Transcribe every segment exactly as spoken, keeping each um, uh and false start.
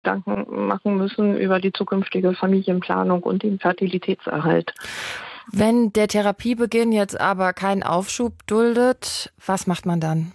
Gedanken machen müssen über die zukünftige Familienplanung und den Fertilitätserhalt. Wenn der Therapiebeginn jetzt aber keinen Aufschub duldet, was macht man dann?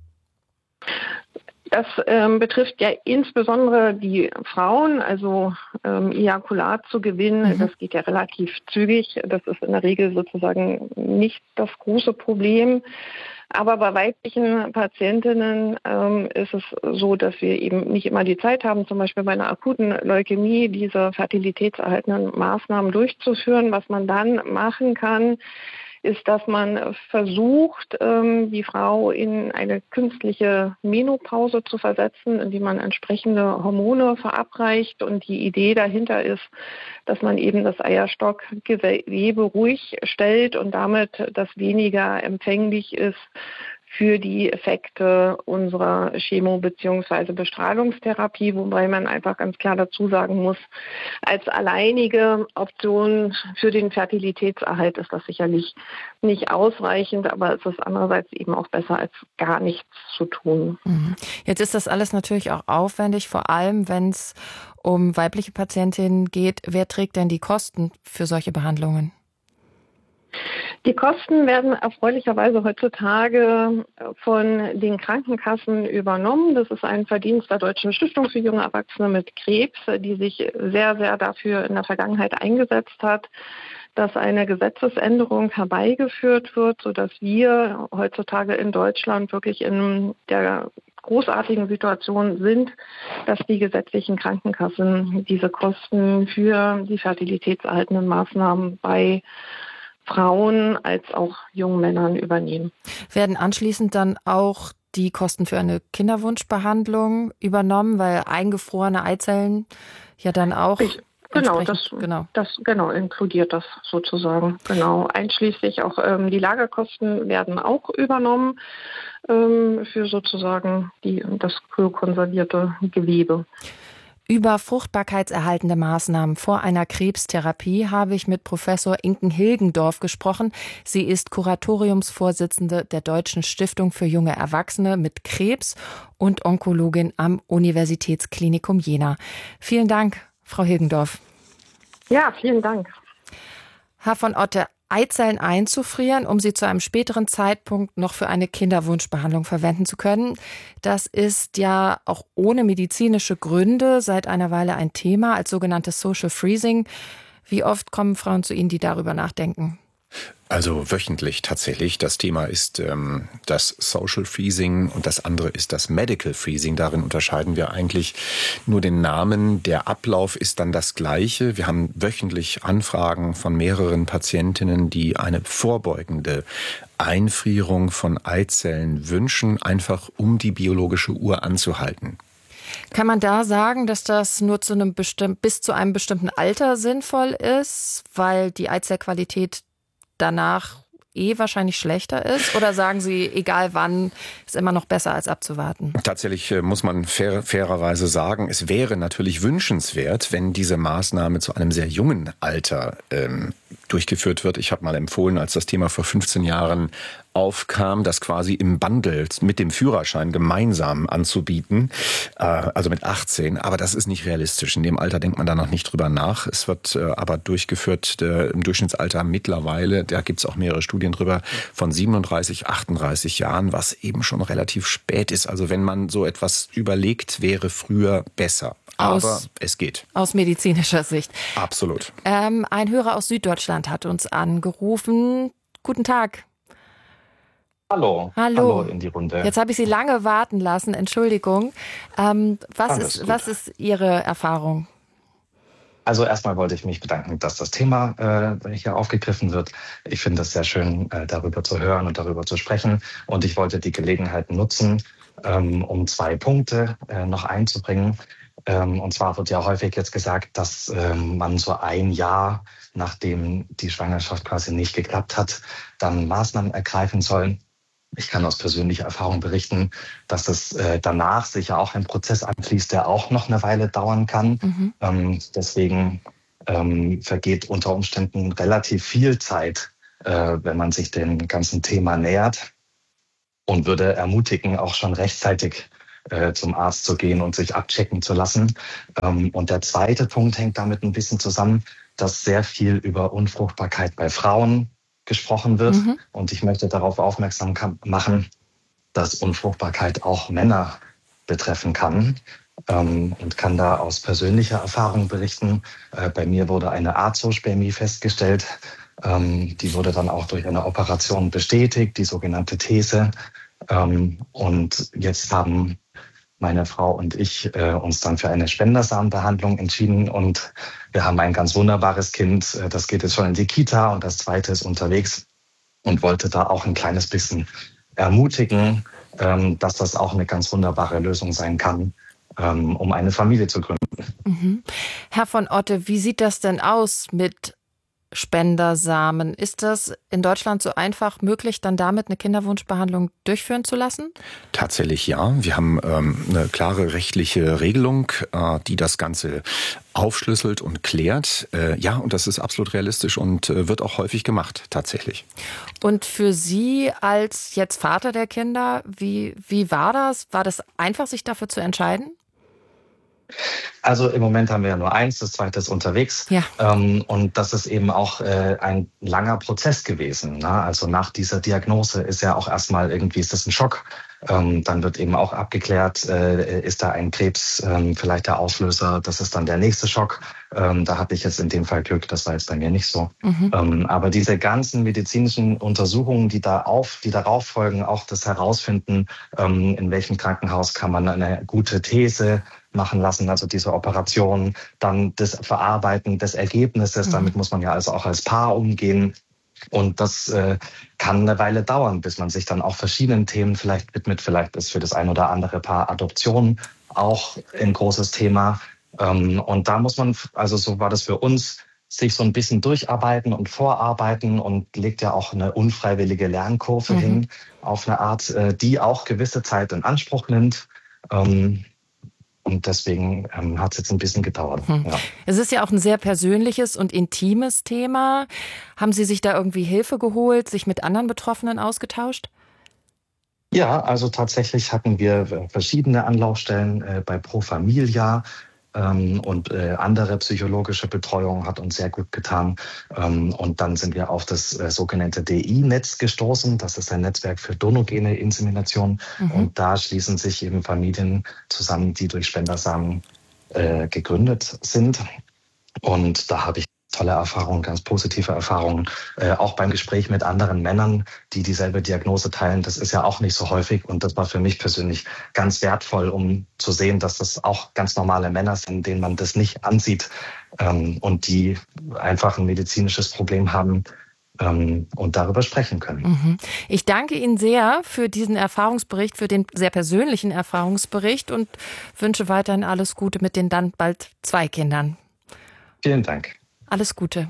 Das ähm, betrifft ja insbesondere die Frauen, also ähm, Ejakulat zu gewinnen, mhm. das geht ja relativ zügig. Das ist in der Regel sozusagen nicht das große Problem. Aber bei weiblichen Patientinnen ähm, ist es so, dass wir eben nicht immer die Zeit haben, zum Beispiel bei einer akuten Leukämie diese fertilitätserhaltenden Maßnahmen durchzuführen. Was man dann machen kann, ist, dass man versucht, die Frau in eine künstliche Menopause zu versetzen, indem man entsprechende Hormone verabreicht. Und die Idee dahinter ist, dass man eben das Eierstockgewebe ruhig stellt und damit das weniger empfänglich ist für die Effekte unserer Chemo- bzw. Bestrahlungstherapie, wobei man einfach ganz klar dazu sagen muss, als alleinige Option für den Fertilitätserhalt ist das sicherlich nicht ausreichend, aber es ist andererseits eben auch besser, als gar nichts zu tun. Jetzt ist das alles natürlich auch aufwendig, vor allem wenn es um weibliche Patientinnen geht. Wer trägt denn die Kosten für solche Behandlungen? Die Kosten werden erfreulicherweise heutzutage von den Krankenkassen übernommen. Das ist ein Verdienst der Deutschen Stiftung für junge Erwachsene mit Krebs, die sich sehr, sehr dafür in der Vergangenheit eingesetzt hat, dass eine Gesetzesänderung herbeigeführt wird, sodass wir heutzutage in Deutschland wirklich in der großartigen Situation sind, dass die gesetzlichen Krankenkassen diese Kosten für die fertilitätserhaltenden Maßnahmen bei Frauen als auch jungen Männern übernehmen. Werden anschließend dann auch die Kosten für eine Kinderwunschbehandlung übernommen, weil eingefrorene Eizellen ja dann auch ich, genau, das, genau das genau inkludiert das sozusagen. Genau, einschließlich auch ähm, die Lagerkosten werden auch übernommen ähm, für sozusagen die das kryokonservierte Gewebe. Über fruchtbarkeitserhaltende Maßnahmen vor einer Krebstherapie habe ich mit Professor Inken Hilgendorf gesprochen. Sie ist Kuratoriumsvorsitzende der Deutschen Stiftung für junge Erwachsene mit Krebs und Onkologin am Universitätsklinikum Jena. Vielen Dank, Frau Hilgendorf. Ja, vielen Dank. Herr von Otte, Eizellen einzufrieren, um sie zu einem späteren Zeitpunkt noch für eine Kinderwunschbehandlung verwenden zu können. Das ist ja auch ohne medizinische Gründe seit einer Weile ein Thema als sogenanntes Social Freezing. Wie oft kommen Frauen zu Ihnen, die darüber nachdenken? Also wöchentlich tatsächlich. Das Thema ist ähm, das Social Freezing und das andere ist das Medical Freezing. Darin unterscheiden wir eigentlich nur den Namen. Der Ablauf ist dann das gleiche. Wir haben wöchentlich Anfragen von mehreren Patientinnen, die eine vorbeugende Einfrierung von Eizellen wünschen, einfach um die biologische Uhr anzuhalten. Kann man da sagen, dass das nur zu einem bestimm- bis zu einem bestimmten Alter sinnvoll ist, weil die Eizellqualität danach eh wahrscheinlich schlechter ist? Oder sagen Sie, egal wann, ist immer noch besser als abzuwarten? Tatsächlich muss man fair, fairerweise sagen, es wäre natürlich wünschenswert, wenn diese Maßnahme zu einem sehr jungen Alter ähm, durchgeführt wird. Ich habe mal empfohlen, als das Thema vor fünfzehn Jahren aufkam, das quasi im Bundle mit dem Führerschein gemeinsam anzubieten, äh, also mit achtzehn. Aber das ist nicht realistisch. In dem Alter denkt man da noch nicht drüber nach. Es wird äh, aber durchgeführt äh, im Durchschnittsalter mittlerweile, da gibt es auch mehrere Studien drüber, von siebenunddreißig, achtunddreißig Jahren, was eben schon relativ spät ist. Also wenn man so etwas überlegt, wäre früher besser. Aber aus, es geht. Aus medizinischer Sicht. Absolut. Ähm, ein Hörer aus Süddeutschland hat uns angerufen. Guten Tag. Hallo. Hallo. Hallo in die Runde. Jetzt habe ich Sie lange warten lassen. Entschuldigung. Ähm, was, ist, was ist Ihre Erfahrung? Also erstmal wollte ich mich bedanken, dass das Thema äh, hier aufgegriffen wird. Ich finde es sehr schön, äh, darüber zu hören und darüber zu sprechen. Und ich wollte die Gelegenheit nutzen, ähm, um zwei Punkte äh, noch einzubringen. Ähm, und zwar wird ja häufig jetzt gesagt, dass ähm, man so ein Jahr, nachdem die Schwangerschaft quasi nicht geklappt hat, dann Maßnahmen ergreifen soll. Ich kann aus persönlicher Erfahrung berichten, dass es äh, danach sicher auch ein Prozess anfließt, der auch noch eine Weile dauern kann. Mhm. Ähm, deswegen ähm, vergeht unter Umständen relativ viel Zeit, äh, wenn man sich dem ganzen Thema nähert, und würde ermutigen, auch schon rechtzeitig äh, zum Arzt zu gehen und sich abchecken zu lassen. Ähm, und der zweite Punkt hängt damit ein bisschen zusammen, dass sehr viel über Unfruchtbarkeit bei Frauen gesprochen wird. Mhm. Und ich möchte darauf aufmerksam machen, dass Unfruchtbarkeit auch Männer betreffen kann. Ähm, und kann da aus persönlicher Erfahrung berichten. Äh, bei mir wurde eine Azospermie festgestellt. Ähm, die wurde dann auch durch eine Operation bestätigt, die sogenannte These. Ähm, und jetzt haben meine Frau und ich äh, uns dann für eine Spendersamenbehandlung entschieden. Und wir haben ein ganz wunderbares Kind. Äh, das geht jetzt schon in die Kita und das zweite ist unterwegs. Und wollte da auch ein kleines bisschen ermutigen, ähm, dass das auch eine ganz wunderbare Lösung sein kann, um eine Familie zu gründen. Mhm. Herr von Otte, wie sieht das denn aus mit Spendersamen? Ist das in Deutschland so einfach möglich, dann damit eine Kinderwunschbehandlung durchführen zu lassen? Tatsächlich ja. Wir haben ähm, eine klare rechtliche Regelung, äh, die das Ganze aufschlüsselt und klärt. Äh, ja, und das ist absolut realistisch und äh, wird auch häufig gemacht, tatsächlich. Und für Sie als jetzt Vater der Kinder, wie, wie war das? War das einfach, sich dafür zu entscheiden? Also im Moment haben wir ja nur eins, das zweite ist unterwegs. Ja. Ähm, und das ist eben auch äh, ein langer Prozess gewesen. Ne? Also nach dieser Diagnose ist ja auch erstmal irgendwie, ist das ein Schock. Ähm, dann wird eben auch abgeklärt, äh, ist da ein Krebs ähm, vielleicht der Auslöser. Das ist dann der nächste Schock. Ähm, da hatte ich jetzt in dem Fall Glück, das war jetzt bei mir nicht so. Mhm. Ähm, aber diese ganzen medizinischen Untersuchungen, die da auf, die darauf folgen, auch das Herausfinden, ähm, in welchem Krankenhaus kann man eine gute These machen lassen, also diese Operation, dann das Verarbeiten des Ergebnisses, mhm. damit muss man ja also auch als Paar umgehen. Und das äh, kann eine Weile dauern, bis man sich dann auch verschiedenen Themen vielleicht widmet. Vielleicht ist für das ein oder andere Paar Adoption auch ein großes Thema. Ähm, und da muss man, also so war das für uns, sich so ein bisschen durcharbeiten und vorarbeiten und legt ja auch eine unfreiwillige Lernkurve mhm. hin auf eine Art, äh, die auch gewisse Zeit in Anspruch nimmt. Ähm, Und deswegen ähm, hat es jetzt ein bisschen gedauert. Hm. Ja. Es ist ja auch ein sehr persönliches und intimes Thema. Haben Sie sich da irgendwie Hilfe geholt, sich mit anderen Betroffenen ausgetauscht? Ja, also tatsächlich hatten wir verschiedene Anlaufstellen äh, bei Pro Familia. Ähm, und äh, andere psychologische Betreuung hat uns sehr gut getan. Ähm, und dann sind wir auf das äh, sogenannte D I-Netz gestoßen. Das ist ein Netzwerk für donogene Insemination. Mhm. Und da schließen sich eben Familien zusammen, die durch Spendersamen äh, gegründet sind. Und da habe ich tolle Erfahrungen, ganz positive Erfahrungen, äh, auch beim Gespräch mit anderen Männern, die dieselbe Diagnose teilen. Das ist ja auch nicht so häufig und das war für mich persönlich ganz wertvoll, um zu sehen, dass das auch ganz normale Männer sind, denen man das nicht ansieht ähm, und die einfach ein medizinisches Problem haben ähm, und darüber sprechen können. Mhm. Ich danke Ihnen sehr für diesen Erfahrungsbericht, für den sehr persönlichen Erfahrungsbericht und wünsche weiterhin alles Gute mit den dann bald zwei Kindern. Vielen Dank. Alles Gute.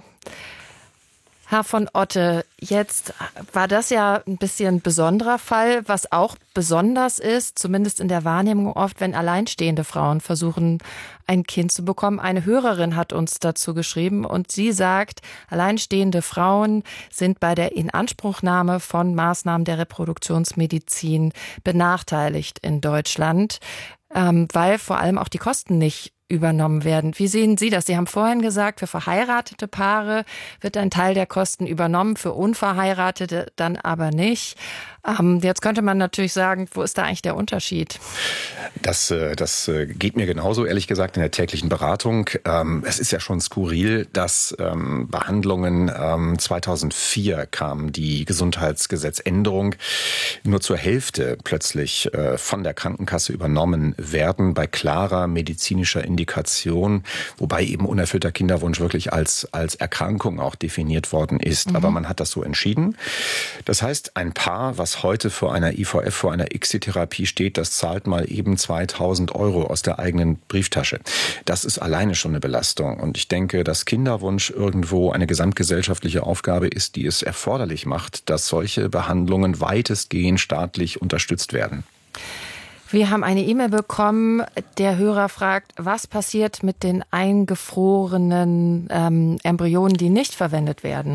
Herr von Otte, jetzt war das ja ein bisschen ein besonderer Fall, was auch besonders ist, zumindest in der Wahrnehmung oft, wenn alleinstehende Frauen versuchen, ein Kind zu bekommen. Eine Hörerin hat uns dazu geschrieben und sie sagt, alleinstehende Frauen sind bei der Inanspruchnahme von Maßnahmen der Reproduktionsmedizin benachteiligt in Deutschland, weil vor allem auch die Kosten nicht übernommen werden. Wie sehen Sie das? Sie haben vorhin gesagt, für verheiratete Paare wird ein Teil der Kosten übernommen, für Unverheiratete dann aber nicht. Ähm, jetzt könnte man natürlich sagen, wo ist da eigentlich der Unterschied? Das, das geht mir genauso, ehrlich gesagt, in der täglichen Beratung. Es ist ja schon skurril, dass Behandlungen, zweitausendvier kam die Gesundheitsgesetzänderung, nur zur Hälfte plötzlich von der Krankenkasse übernommen werden, bei klarer medizinischer Indikation, wobei eben unerfüllter Kinderwunsch wirklich als, als Erkrankung auch definiert worden ist. Mhm. Aber man hat das so entschieden. Das heißt, ein Paar, was heute vor einer I V F, vor einer I C S-Therapie steht, das zahlt mal eben zweitausend Euro aus der eigenen Brieftasche. Das ist alleine schon eine Belastung. Und ich denke, dass Kinderwunsch irgendwo eine gesamtgesellschaftliche Aufgabe ist, die es erforderlich macht, dass solche Behandlungen weitestgehend staatlich unterstützt werden. Wir haben eine E-Mail bekommen, der Hörer fragt, was passiert mit den eingefrorenen ähm, Embryonen, die nicht verwendet werden?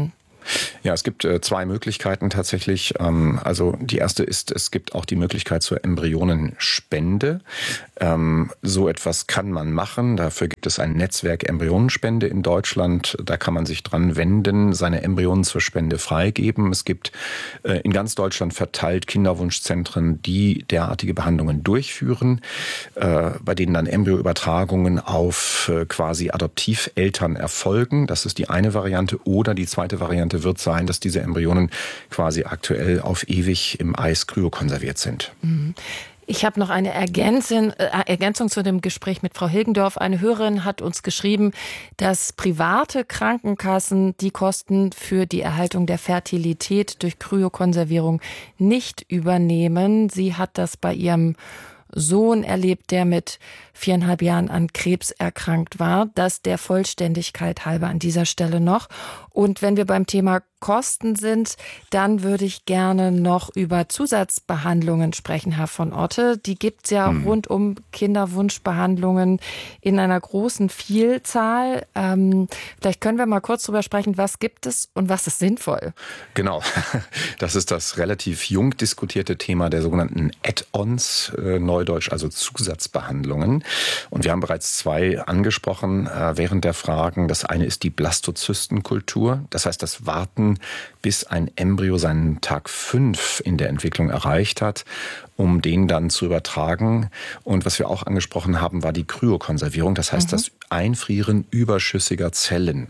Ja, es gibt äh, zwei Möglichkeiten tatsächlich. Ähm, also die erste ist, es gibt auch die Möglichkeit zur Embryonenspende. Ähm, so etwas kann man machen. Dafür gibt es ein Netzwerk Embryonenspende in Deutschland. Da kann man sich dran wenden, seine Embryonen zur Spende freigeben. Es gibt äh, in ganz Deutschland verteilt Kinderwunschzentren, die derartige Behandlungen durchführen, äh, bei denen dann Embryoübertragungen auf äh, quasi Adoptiveltern erfolgen. Das ist die eine Variante. Oder die zweite Variante wird sein, dass diese Embryonen quasi aktuell auf ewig im Eis kryokonserviert sind. Ich habe noch eine Ergänzung, äh, Ergänzung zu dem Gespräch mit Frau Hilgendorf. Eine Hörerin hat uns geschrieben, dass private Krankenkassen die Kosten für die Erhaltung der Fertilität durch Kryokonservierung nicht übernehmen. Sie hat das bei ihrem Sohn erlebt, der mit viereinhalb Jahren an Krebs erkrankt war. Das der Vollständigkeit halber an dieser Stelle noch. Und wenn wir beim Thema Kosten sind, dann würde ich gerne noch über Zusatzbehandlungen sprechen, Herr von Otte. Die gibt es ja hm. rund um Kinderwunschbehandlungen in einer großen Vielzahl. Ähm, vielleicht können wir mal kurz drüber sprechen, was gibt es und was ist sinnvoll? Genau, das ist das relativ jung diskutierte Thema der sogenannten Add-ons, äh, Neudeutsch, also Zusatzbehandlungen. Und wir haben bereits zwei angesprochen äh, während der Fragen. Das eine ist die Blastozystenkultur, das heißt das Warten, bis ein Embryo seinen Tag fünf in der Entwicklung erreicht hat, um den dann zu übertragen. Und was wir auch angesprochen haben, war die Kryokonservierung, das heißt mhm. das Einfrieren überschüssiger Zellen.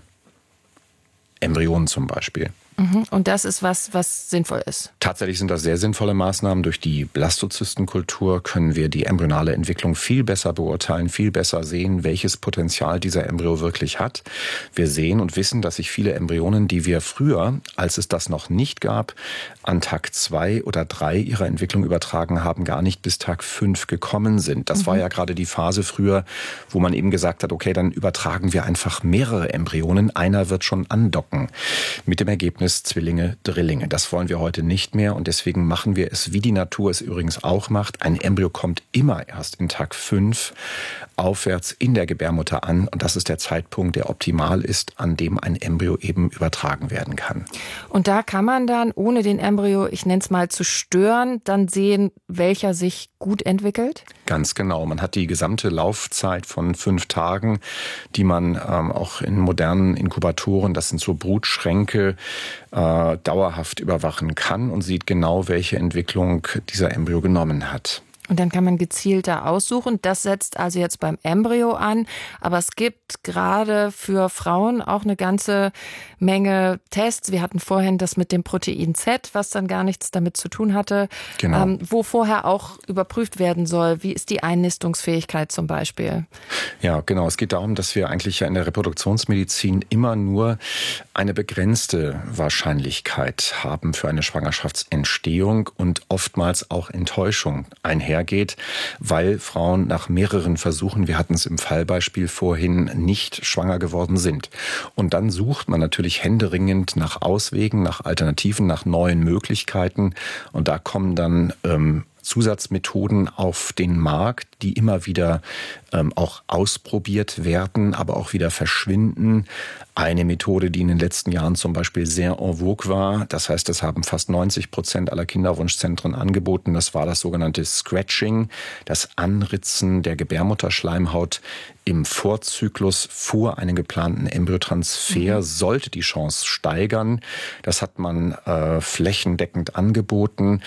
Embryonen zum Beispiel. Und das ist was, was sinnvoll ist? Tatsächlich sind das sehr sinnvolle Maßnahmen. Durch die Blastozystenkultur können wir die embryonale Entwicklung viel besser beurteilen, viel besser sehen, welches Potenzial dieser Embryo wirklich hat. Wir sehen und wissen, dass sich viele Embryonen, die wir früher, als es das noch nicht gab, an Tag zwei oder drei ihrer Entwicklung übertragen haben, gar nicht bis Tag fünf gekommen sind. Das mhm. war ja gerade die Phase früher, wo man eben gesagt hat, okay, dann übertragen wir einfach mehrere Embryonen. Einer wird schon andocken. Mit dem Ergebnis Zwillinge, Drillinge. Das wollen wir heute nicht mehr und deswegen machen wir es, wie die Natur es übrigens auch macht. Ein Embryo kommt immer erst in Tag fünf aufwärts in der Gebärmutter an und das ist der Zeitpunkt, der optimal ist, an dem ein Embryo eben übertragen werden kann. Und da kann man dann, ohne den Embryo, ich nenne es mal, zu stören, dann sehen, welcher sich gut entwickelt? Ganz genau. Man hat die gesamte Laufzeit von fünf Tagen, die man ähm, auch in modernen Inkubatoren, das sind so Brutschränke, äh, dauerhaft überwachen kann und sieht genau, welche Entwicklung dieser Embryo genommen hat. Und dann kann man gezielter aussuchen. Das setzt also jetzt beim Embryo an. Aber es gibt gerade für Frauen auch eine ganze Menge Tests. Wir hatten vorhin das mit dem Protein Z, was dann gar nichts damit zu tun hatte, genau. ähm, wo vorher auch überprüft werden soll. Wie ist die Einnistungsfähigkeit zum Beispiel? Ja, genau. Es geht darum, dass wir eigentlich ja in der Reproduktionsmedizin immer nur eine begrenzte Wahrscheinlichkeit haben für eine Schwangerschaftsentstehung und oftmals auch Enttäuschung einher geht, weil Frauen nach mehreren Versuchen, wir hatten es im Fallbeispiel vorhin, nicht schwanger geworden sind. Und dann sucht man natürlich händeringend nach Auswegen, nach Alternativen, nach neuen Möglichkeiten. Und da kommen dann ähm, Zusatzmethoden auf den Markt, die immer wieder ähm, auch ausprobiert werden, aber auch wieder verschwinden. Eine Methode, die in den letzten Jahren zum Beispiel sehr en vogue war, das heißt, das haben fast neunzig Prozent aller Kinderwunschzentren angeboten, das war das sogenannte Scratching, das Anritzen der Gebärmutterschleimhaut im Vorzyklus vor einem geplanten Embryotransfer, mhm. sollte die Chance steigern. Das hat man äh, flächendeckend angeboten.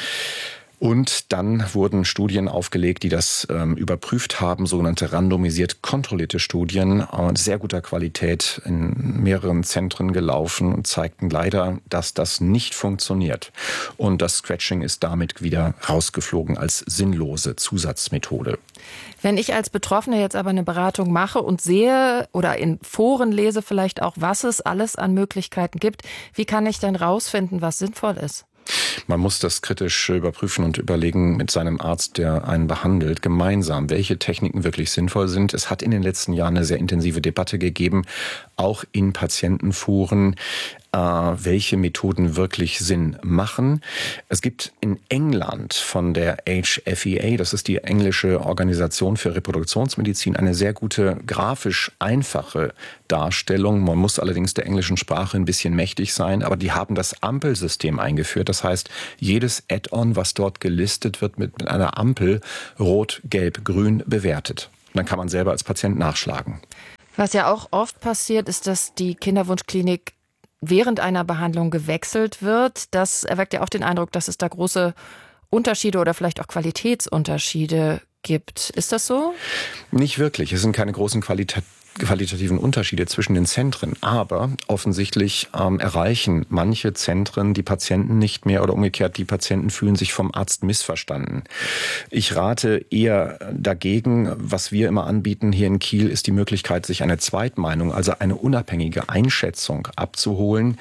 Und dann wurden Studien aufgelegt, die das ähm, überprüft haben, sogenannte randomisiert kontrollierte Studien, äh, sehr guter Qualität in mehreren Zentren gelaufen und zeigten leider, dass das nicht funktioniert. Und das Scratching ist damit wieder rausgeflogen als sinnlose Zusatzmethode. Wenn ich als Betroffene jetzt aber eine Beratung mache und sehe oder in Foren lese vielleicht auch, was es alles an Möglichkeiten gibt, wie kann ich denn rausfinden, was sinnvoll ist? Man muss das kritisch überprüfen und überlegen mit seinem Arzt, der einen behandelt, gemeinsam, welche Techniken wirklich sinnvoll sind. Es hat in den letzten Jahren eine sehr intensive Debatte gegeben, auch in Patientenforen. äh, welche Methoden wirklich Sinn machen. Es gibt in England von der H F E A, das ist die englische Organisation für Reproduktionsmedizin, eine sehr gute, grafisch einfache Darstellung. Man muss allerdings der englischen Sprache ein bisschen mächtig sein, aber die haben das Ampelsystem eingeführt. Das heißt, jedes Add-on, was dort gelistet wird, mit, mit einer Ampel rot, gelb, grün bewertet. Und dann kann man selber als Patient nachschlagen. Was ja auch oft passiert, ist, dass die Kinderwunschklinik während einer Behandlung gewechselt wird. Das erweckt ja auch den Eindruck, dass es da große Unterschiede oder vielleicht auch Qualitätsunterschiede gibt. Ist das so? Nicht wirklich. Es sind keine großen Qualität qualitativen Unterschiede zwischen den Zentren. Aber offensichtlich ähm, erreichen manche Zentren die Patienten nicht mehr oder umgekehrt, die Patienten fühlen sich vom Arzt missverstanden. Ich rate eher dagegen, was wir immer anbieten hier in Kiel, ist die Möglichkeit, sich eine Zweitmeinung, also eine unabhängige Einschätzung abzuholen.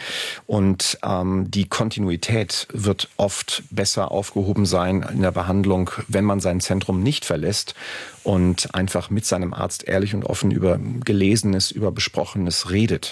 Und ähm, die Kontinuität wird oft besser aufgehoben sein in der Behandlung, wenn man sein Zentrum nicht verlässt und einfach mit seinem Arzt ehrlich und offen über Gelesenes, über Besprochenes redet.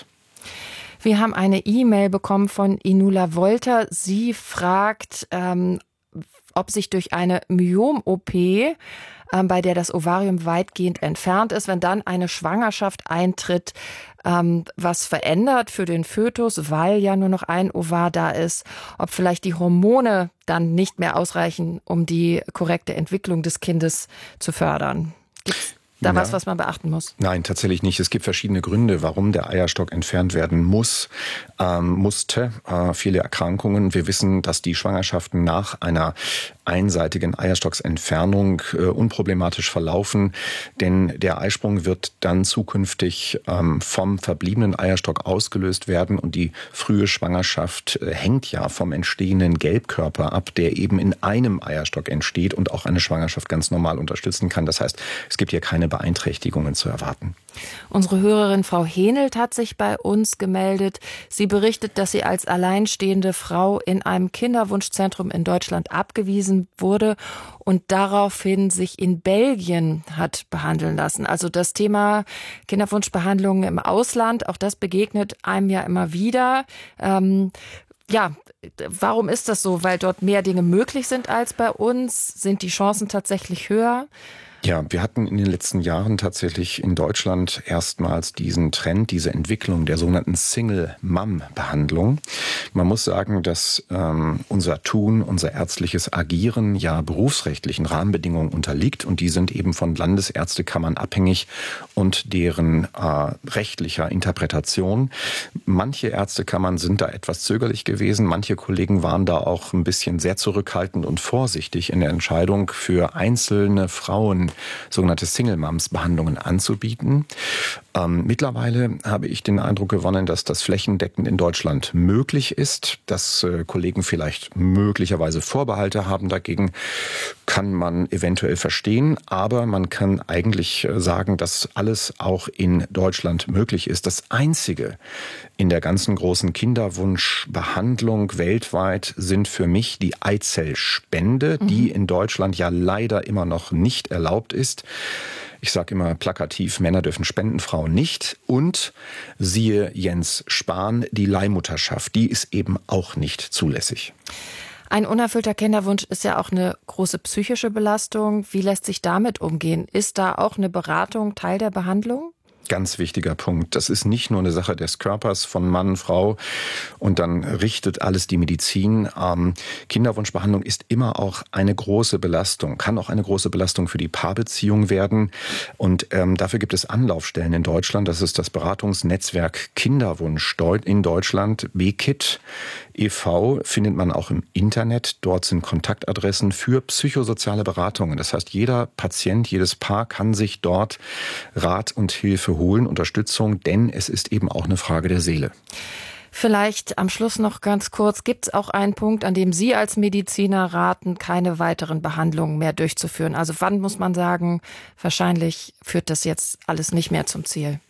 Wir haben eine E-Mail bekommen von Inula Wolter. Sie fragt, ähm, ob sich durch eine Myom-O P, ähm, bei der das Ovarium weitgehend entfernt ist, wenn dann eine Schwangerschaft eintritt, ähm, was verändert für den Fötus, weil ja nur noch ein Ovar da ist, ob vielleicht die Hormone dann nicht mehr ausreichen, um die korrekte Entwicklung des Kindes zu fördern. Gibt's da ja. was, was man beachten muss? Nein, tatsächlich nicht. Es gibt verschiedene Gründe, warum der Eierstock entfernt werden muss, ähm, musste. Äh, viele Erkrankungen. Wir wissen, dass die Schwangerschaften nach einer einseitigen Eierstocksentfernung äh, unproblematisch verlaufen, denn der Eisprung wird dann zukünftig ähm, vom verbliebenen Eierstock ausgelöst werden und die frühe Schwangerschaft äh, hängt ja vom entstehenden Gelbkörper ab, der eben in einem Eierstock entsteht und auch eine Schwangerschaft ganz normal unterstützen kann. Das heißt, es gibt hier keine Beeinträchtigungen zu erwarten. Unsere Hörerin Frau Henelt hat sich bei uns gemeldet. Sie berichtet, dass sie als alleinstehende Frau in einem Kinderwunschzentrum in Deutschland abgewiesen wurde und daraufhin sich in Belgien hat behandeln lassen. Also das Thema Kinderwunschbehandlungen im Ausland, auch das begegnet einem ja immer wieder. Ähm, ja, warum ist das so? Weil dort mehr Dinge möglich sind als bei uns? Sind die Chancen tatsächlich höher? Ja, wir hatten in den letzten Jahren tatsächlich in Deutschland erstmals diesen Trend, diese Entwicklung der sogenannten Single-Mom-Behandlung. Man muss sagen, dass ähm, unser Tun, unser ärztliches Agieren ja berufsrechtlichen Rahmenbedingungen unterliegt und die sind eben von Landesärztekammern abhängig und deren äh, rechtlicher Interpretation. Manche Ärztekammern sind da etwas zögerlich gewesen, manche Kollegen waren da auch ein bisschen sehr zurückhaltend und vorsichtig in der Entscheidung für einzelne Frauen sogenannte Single-Moms-Behandlungen anzubieten. Ähm, mittlerweile habe ich den Eindruck gewonnen, dass das flächendeckend in Deutschland möglich ist, dass äh, Kollegen vielleicht möglicherweise Vorbehalte haben dagegen, kann man eventuell verstehen, aber man kann eigentlich sagen, dass alles auch in Deutschland möglich ist. Das Einzige in der ganzen großen Kinderwunschbehandlung weltweit sind für mich die Eizellspende, mhm. die in Deutschland ja leider immer noch nicht erlaubt ist. Ich sage immer plakativ, Männer dürfen spenden, Frauen nicht. Und siehe Jens Spahn, die Leihmutterschaft, die ist eben auch nicht zulässig. Ein unerfüllter Kinderwunsch ist ja auch eine große psychische Belastung. Wie lässt sich damit umgehen? Ist da auch eine Beratung Teil der Behandlung? Ganz wichtiger Punkt. Das ist nicht nur eine Sache des Körpers von Mann, Frau und dann richtet alles die Medizin. Ähm, Kinderwunschbehandlung ist immer auch eine große Belastung, kann auch eine große Belastung für die Paarbeziehung werden. Und ähm, dafür gibt es Anlaufstellen in Deutschland. Das ist das Beratungsnetzwerk Kinderwunsch in Deutschland, B K I T e V, findet man auch im Internet. Dort sind Kontaktadressen für psychosoziale Beratungen. Das heißt, jeder Patient, jedes Paar kann sich dort Rat und Hilfe holen, Unterstützung, denn es ist eben auch eine Frage der Seele. Vielleicht am Schluss noch ganz kurz, gibt es auch einen Punkt, an dem Sie als Mediziner raten, keine weiteren Behandlungen mehr durchzuführen? Also wann muss man sagen, wahrscheinlich führt das jetzt alles nicht mehr zum Ziel?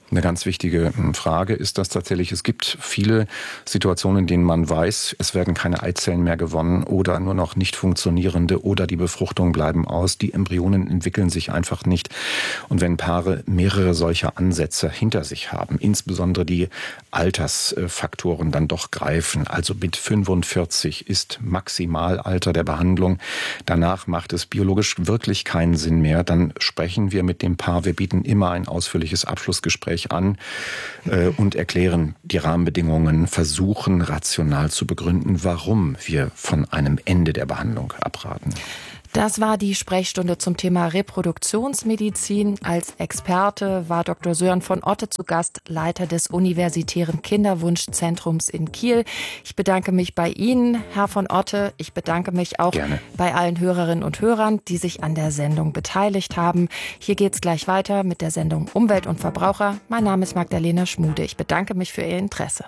Eine ganz wichtige Frage ist das tatsächlich. Es gibt viele Situationen, in denen man weiß, es werden keine Eizellen mehr gewonnen oder nur noch nicht funktionierende oder die Befruchtungen bleiben aus. Die Embryonen entwickeln sich einfach nicht. Und wenn Paare mehrere solcher Ansätze hinter sich haben, insbesondere die Altersfaktoren dann doch greifen, also mit fünfundvierzig ist Maximalalter der Behandlung, danach macht es biologisch wirklich keinen Sinn mehr, dann sprechen wir mit dem Paar, wir bieten immer ein ausführliches Abschlussgespräch an äh, und erklären die Rahmenbedingungen, versuchen rational zu begründen, warum wir von einem Ende der Behandlung abraten. Das war die Sprechstunde zum Thema Reproduktionsmedizin. Als Experte war Doktor Sören von Otte zu Gast, Leiter des Universitären Kinderwunschzentrums in Kiel. Ich bedanke mich bei Ihnen, Herr von Otte. Ich bedanke mich auch Gerne. bei allen Hörerinnen und Hörern, die sich an der Sendung beteiligt haben. Hier geht's gleich weiter mit der Sendung Umwelt und Verbraucher. Mein Name ist Magdalena Schmude. Ich bedanke mich für Ihr Interesse.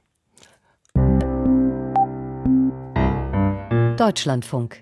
Deutschlandfunk.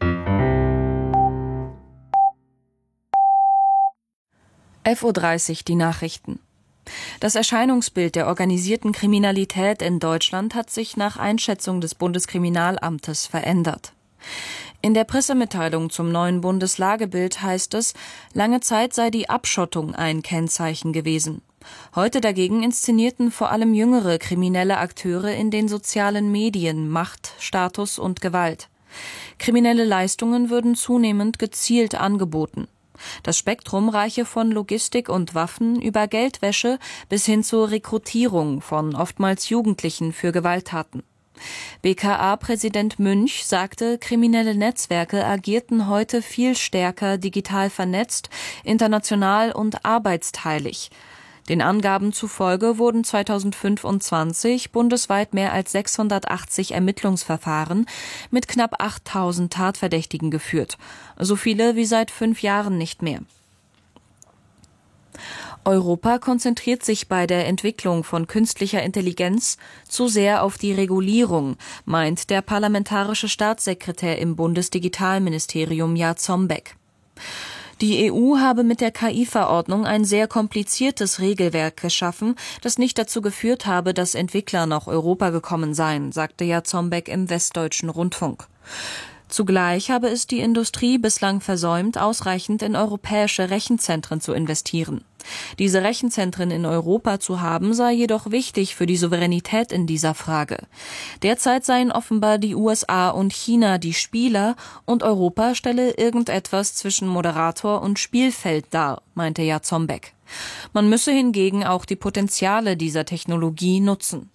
elf Uhr dreißig, die Nachrichten. Das Erscheinungsbild der organisierten Kriminalität in Deutschland hat sich nach Einschätzung des Bundeskriminalamtes verändert. In der Pressemitteilung zum neuen Bundeslagebild heißt es, lange Zeit sei die Abschottung ein Kennzeichen gewesen. Heute dagegen inszenierten vor allem jüngere kriminelle Akteure in den sozialen Medien Macht, Status und Gewalt. Kriminelle Leistungen würden zunehmend gezielt angeboten. Das Spektrum reiche von Logistik und Waffen über Geldwäsche bis hin zur Rekrutierung von oftmals Jugendlichen für Gewalttaten. B K A-Präsident Münch sagte, kriminelle Netzwerke agierten heute viel stärker digital vernetzt, international und arbeitsteilig. Den Angaben zufolge wurden zweitausendfünfundzwanzig bundesweit mehr als sechshundertachtzig Ermittlungsverfahren mit knapp achttausend Tatverdächtigen geführt. So viele wie seit fünf Jahren nicht mehr. Europa konzentriert sich bei der Entwicklung von künstlicher Intelligenz zu sehr auf die Regulierung, meint der parlamentarische Staatssekretär im Bundesdigitalministerium Jarzombeck. Die E U habe mit der K I-Verordnung ein sehr kompliziertes Regelwerk geschaffen, das nicht dazu geführt habe, dass Entwickler nach Europa gekommen seien, sagte Jarzombeck im Westdeutschen Rundfunk. Zugleich habe es die Industrie bislang versäumt, ausreichend in europäische Rechenzentren zu investieren. Diese Rechenzentren in Europa zu haben, sei jedoch wichtig für die Souveränität in dieser Frage. Derzeit seien offenbar die U S A und China die Spieler und Europa stelle irgendetwas zwischen Moderator und Spielfeld dar, meinte Jarzombeck. Man müsse hingegen auch die Potenziale dieser Technologie nutzen.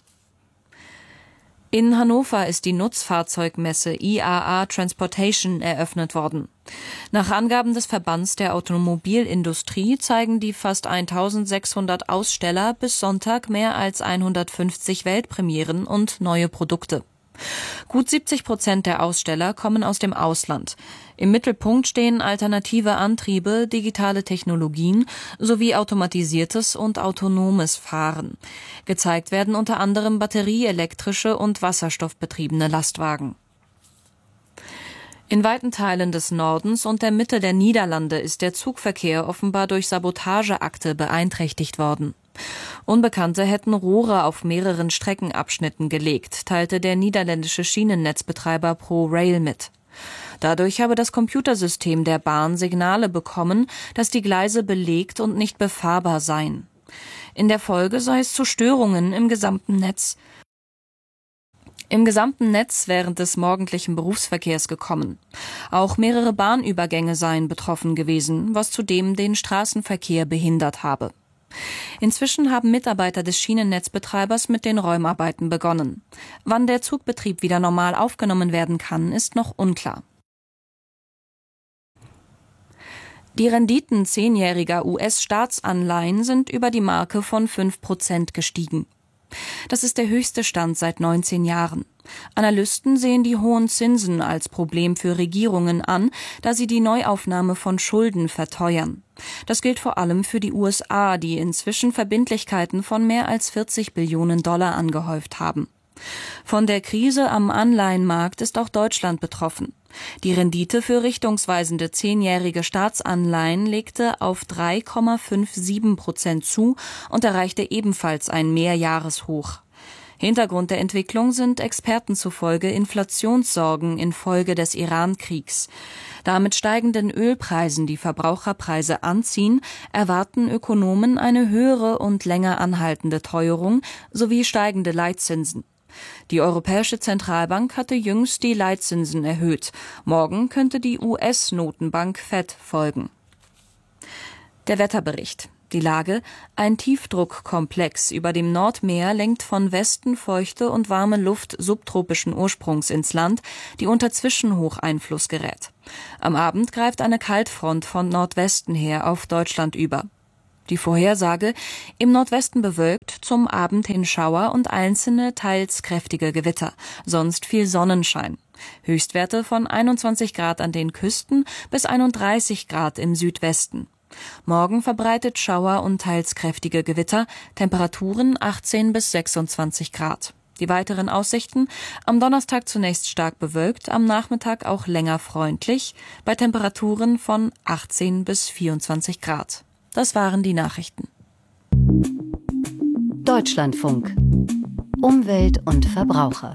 In Hannover ist die Nutzfahrzeugmesse I A A Transportation eröffnet worden. Nach Angaben des Verbands der Automobilindustrie zeigen die fast eintausendsechshundert Aussteller bis Sonntag mehr als hundertfünfzig Weltpremieren und neue Produkte. Gut siebzig Prozent der Aussteller kommen aus dem Ausland. Im Mittelpunkt stehen alternative Antriebe, digitale Technologien sowie automatisiertes und autonomes Fahren. Gezeigt werden unter anderem batterieelektrische und wasserstoffbetriebene Lastwagen. In weiten Teilen des Nordens und der Mitte der Niederlande ist der Zugverkehr offenbar durch Sabotageakte beeinträchtigt worden. Unbekannte hätten Rohre auf mehreren Streckenabschnitten gelegt, teilte der niederländische Schienennetzbetreiber ProRail mit. Dadurch habe das Computersystem der Bahn Signale bekommen, dass die Gleise belegt und nicht befahrbar seien. In der Folge sei es zu Störungen im gesamten Netz im gesamten Netz während des morgendlichen Berufsverkehrs gekommen. Auch mehrere Bahnübergänge seien betroffen gewesen, was zudem den Straßenverkehr behindert habe. Inzwischen haben Mitarbeiter des Schienennetzbetreibers mit den Räumarbeiten begonnen. Wann der Zugbetrieb wieder normal aufgenommen werden kann, ist noch unklar. Die Renditen zehnjähriger U S-Staatsanleihen sind über die Marke von fünf Prozent gestiegen. Das ist der höchste Stand seit neunzehn Jahren. Analysten sehen die hohen Zinsen als Problem für Regierungen an, da sie die Neuaufnahme von Schulden verteuern. Das gilt vor allem für die U S A, die inzwischen Verbindlichkeiten von mehr als vierzig Billionen Dollar angehäuft haben. Von der Krise am Anleihenmarkt ist auch Deutschland betroffen. Die Rendite für richtungsweisende zehnjährige Staatsanleihen legte auf drei Komma siebenundfünfzig Prozent zu und erreichte ebenfalls ein Mehrjahreshoch. Hintergrund der Entwicklung sind Experten zufolge Inflationssorgen infolge des Iran-Kriegs. Da mit steigenden Ölpreisen die Verbraucherpreise anziehen, erwarten Ökonomen eine höhere und länger anhaltende Teuerung sowie steigende Leitzinsen. Die Europäische Zentralbank hatte jüngst die Leitzinsen erhöht. Morgen könnte die U S-Notenbank Fed folgen. Der Wetterbericht. Die Lage: Ein Tiefdruckkomplex über dem Nordmeer lenkt von Westen feuchte und warme Luft subtropischen Ursprungs ins Land, die unter Zwischenhocheinfluss gerät. Am Abend greift eine Kaltfront von Nordwesten her auf Deutschland über. Die Vorhersage: im Nordwesten bewölkt, zum Abend hin Schauer und einzelne, teils kräftige Gewitter, sonst viel Sonnenschein. Höchstwerte von einundzwanzig Grad an den Küsten bis einunddreißig Grad im Südwesten. Morgen verbreitet Schauer und teils kräftige Gewitter, Temperaturen achtzehn bis sechsundzwanzig Grad. Die weiteren Aussichten: am Donnerstag zunächst stark bewölkt, am Nachmittag auch länger freundlich, bei Temperaturen von achtzehn bis vierundzwanzig Grad. Das waren die Nachrichten. Deutschlandfunk. Umwelt und Verbraucher.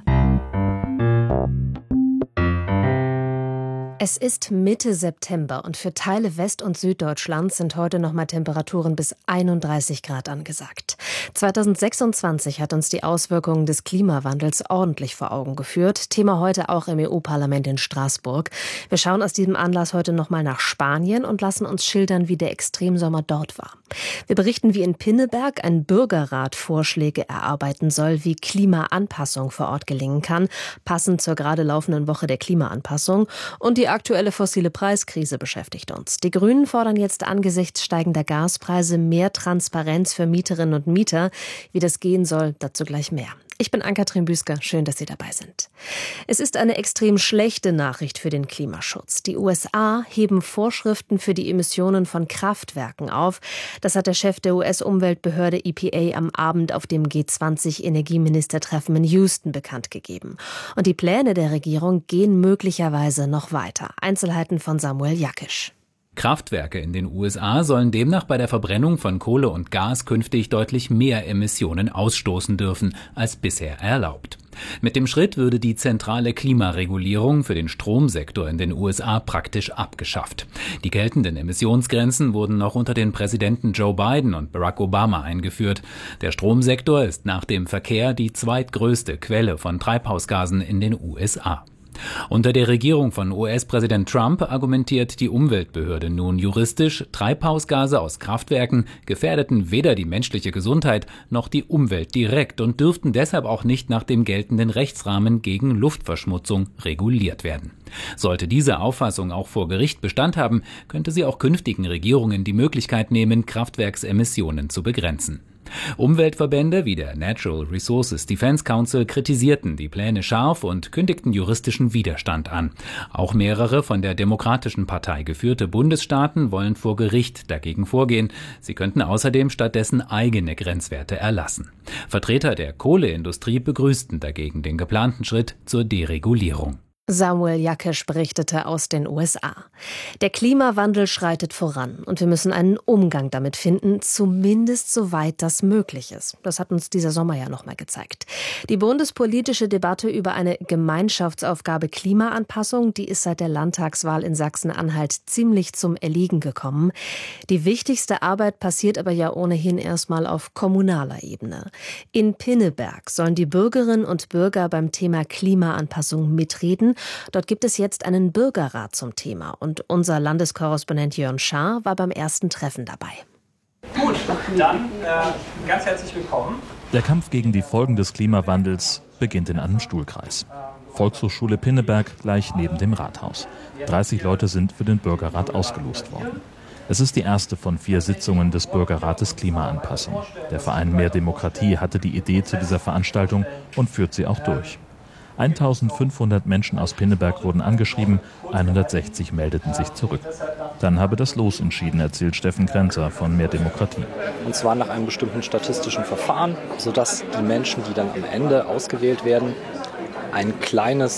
Es ist Mitte September und für Teile West- und Süddeutschlands sind heute noch mal Temperaturen bis einunddreißig Grad angesagt. zweitausendsechsundzwanzig hat uns die Auswirkungen des Klimawandels ordentlich vor Augen geführt. Thema heute auch im E U-Parlament in Straßburg. Wir schauen aus diesem Anlass heute noch mal nach Spanien und lassen uns schildern, wie der Extremsommer dort war. Wir berichten, wie in Pinneberg ein Bürgerrat Vorschläge erarbeiten soll, wie Klimaanpassung vor Ort gelingen kann, passend zur gerade laufenden Woche der Klimaanpassung. Und die aktuelle fossile Preiskrise beschäftigt uns. Die Grünen fordern jetzt angesichts steigender Gaspreise mehr Transparenz für Mieterinnen und Mieter. Wie das gehen soll, dazu gleich mehr. Ich bin Ann-Kathrin Büsker, schön, dass Sie dabei sind. Es ist eine extrem schlechte Nachricht für den Klimaschutz. Die U S A heben Vorschriften für die Emissionen von Kraftwerken auf. Das hat der Chef der U S-Umweltbehörde E P A am Abend auf dem G zwanzig Energieministertreffen in Houston bekannt gegeben. Und die Pläne der Regierung gehen möglicherweise noch weiter. Einzelheiten von Samuel Jakisch. Kraftwerke in den U S A sollen demnach bei der Verbrennung von Kohle und Gas künftig deutlich mehr Emissionen ausstoßen dürfen als bisher erlaubt. Mit dem Schritt würde die zentrale Klimaregulierung für den Stromsektor in den U S A praktisch abgeschafft. Die geltenden Emissionsgrenzen wurden noch unter den Präsidenten Joe Biden und Barack Obama eingeführt. Der Stromsektor ist nach dem Verkehr die zweitgrößte Quelle von Treibhausgasen in den U S A. Unter der Regierung von U S-Präsident Trump argumentiert die Umweltbehörde nun juristisch, Treibhausgase aus Kraftwerken gefährdeten weder die menschliche Gesundheit noch die Umwelt direkt und dürften deshalb auch nicht nach dem geltenden Rechtsrahmen gegen Luftverschmutzung reguliert werden. Sollte diese Auffassung auch vor Gericht Bestand haben, könnte sie auch künftigen Regierungen die Möglichkeit nehmen, Kraftwerksemissionen zu begrenzen. Umweltverbände wie der Natural Resources Defense Council kritisierten die Pläne scharf und kündigten juristischen Widerstand an. Auch mehrere von der Demokratischen Partei geführte Bundesstaaten wollen vor Gericht dagegen vorgehen. Sie könnten außerdem stattdessen eigene Grenzwerte erlassen. Vertreter der Kohleindustrie begrüßten dagegen den geplanten Schritt zur Deregulierung. Samuel Jakisch berichtete aus den U S A. Der Klimawandel schreitet voran und wir müssen einen Umgang damit finden, zumindest soweit das möglich ist. Das hat uns dieser Sommer ja nochmal gezeigt. Die bundespolitische Debatte über eine Gemeinschaftsaufgabe Klimaanpassung, die ist seit der Landtagswahl in Sachsen-Anhalt ziemlich zum Erliegen gekommen. Die wichtigste Arbeit passiert aber ja ohnehin erstmal auf kommunaler Ebene. In Pinneberg sollen die Bürgerinnen und Bürger beim Thema Klimaanpassung mitreden. Dort gibt es jetzt einen Bürgerrat zum Thema und unser Landeskorrespondent Jörn Schaar war beim ersten Treffen dabei. Gut, dann äh, ganz herzlich willkommen. Der Kampf gegen die Folgen des Klimawandels beginnt in einem Stuhlkreis. Volkshochschule Pinneberg gleich neben dem Rathaus. dreißig Leute sind für den Bürgerrat ausgelost worden. Es ist die erste von vier Sitzungen des Bürgerrates Klimaanpassung. Der Verein Mehr Demokratie hatte die Idee zu dieser Veranstaltung und führt sie auch durch. eintausendfünfhundert Menschen aus Pinneberg wurden angeschrieben, hundertsechzig meldeten sich zurück. Dann habe das Los entschieden, erzählt Steffen Grenzer von Mehr Demokratie. Und zwar nach einem bestimmten statistischen Verfahren, sodass die Menschen, die dann am Ende ausgewählt werden, ein kleines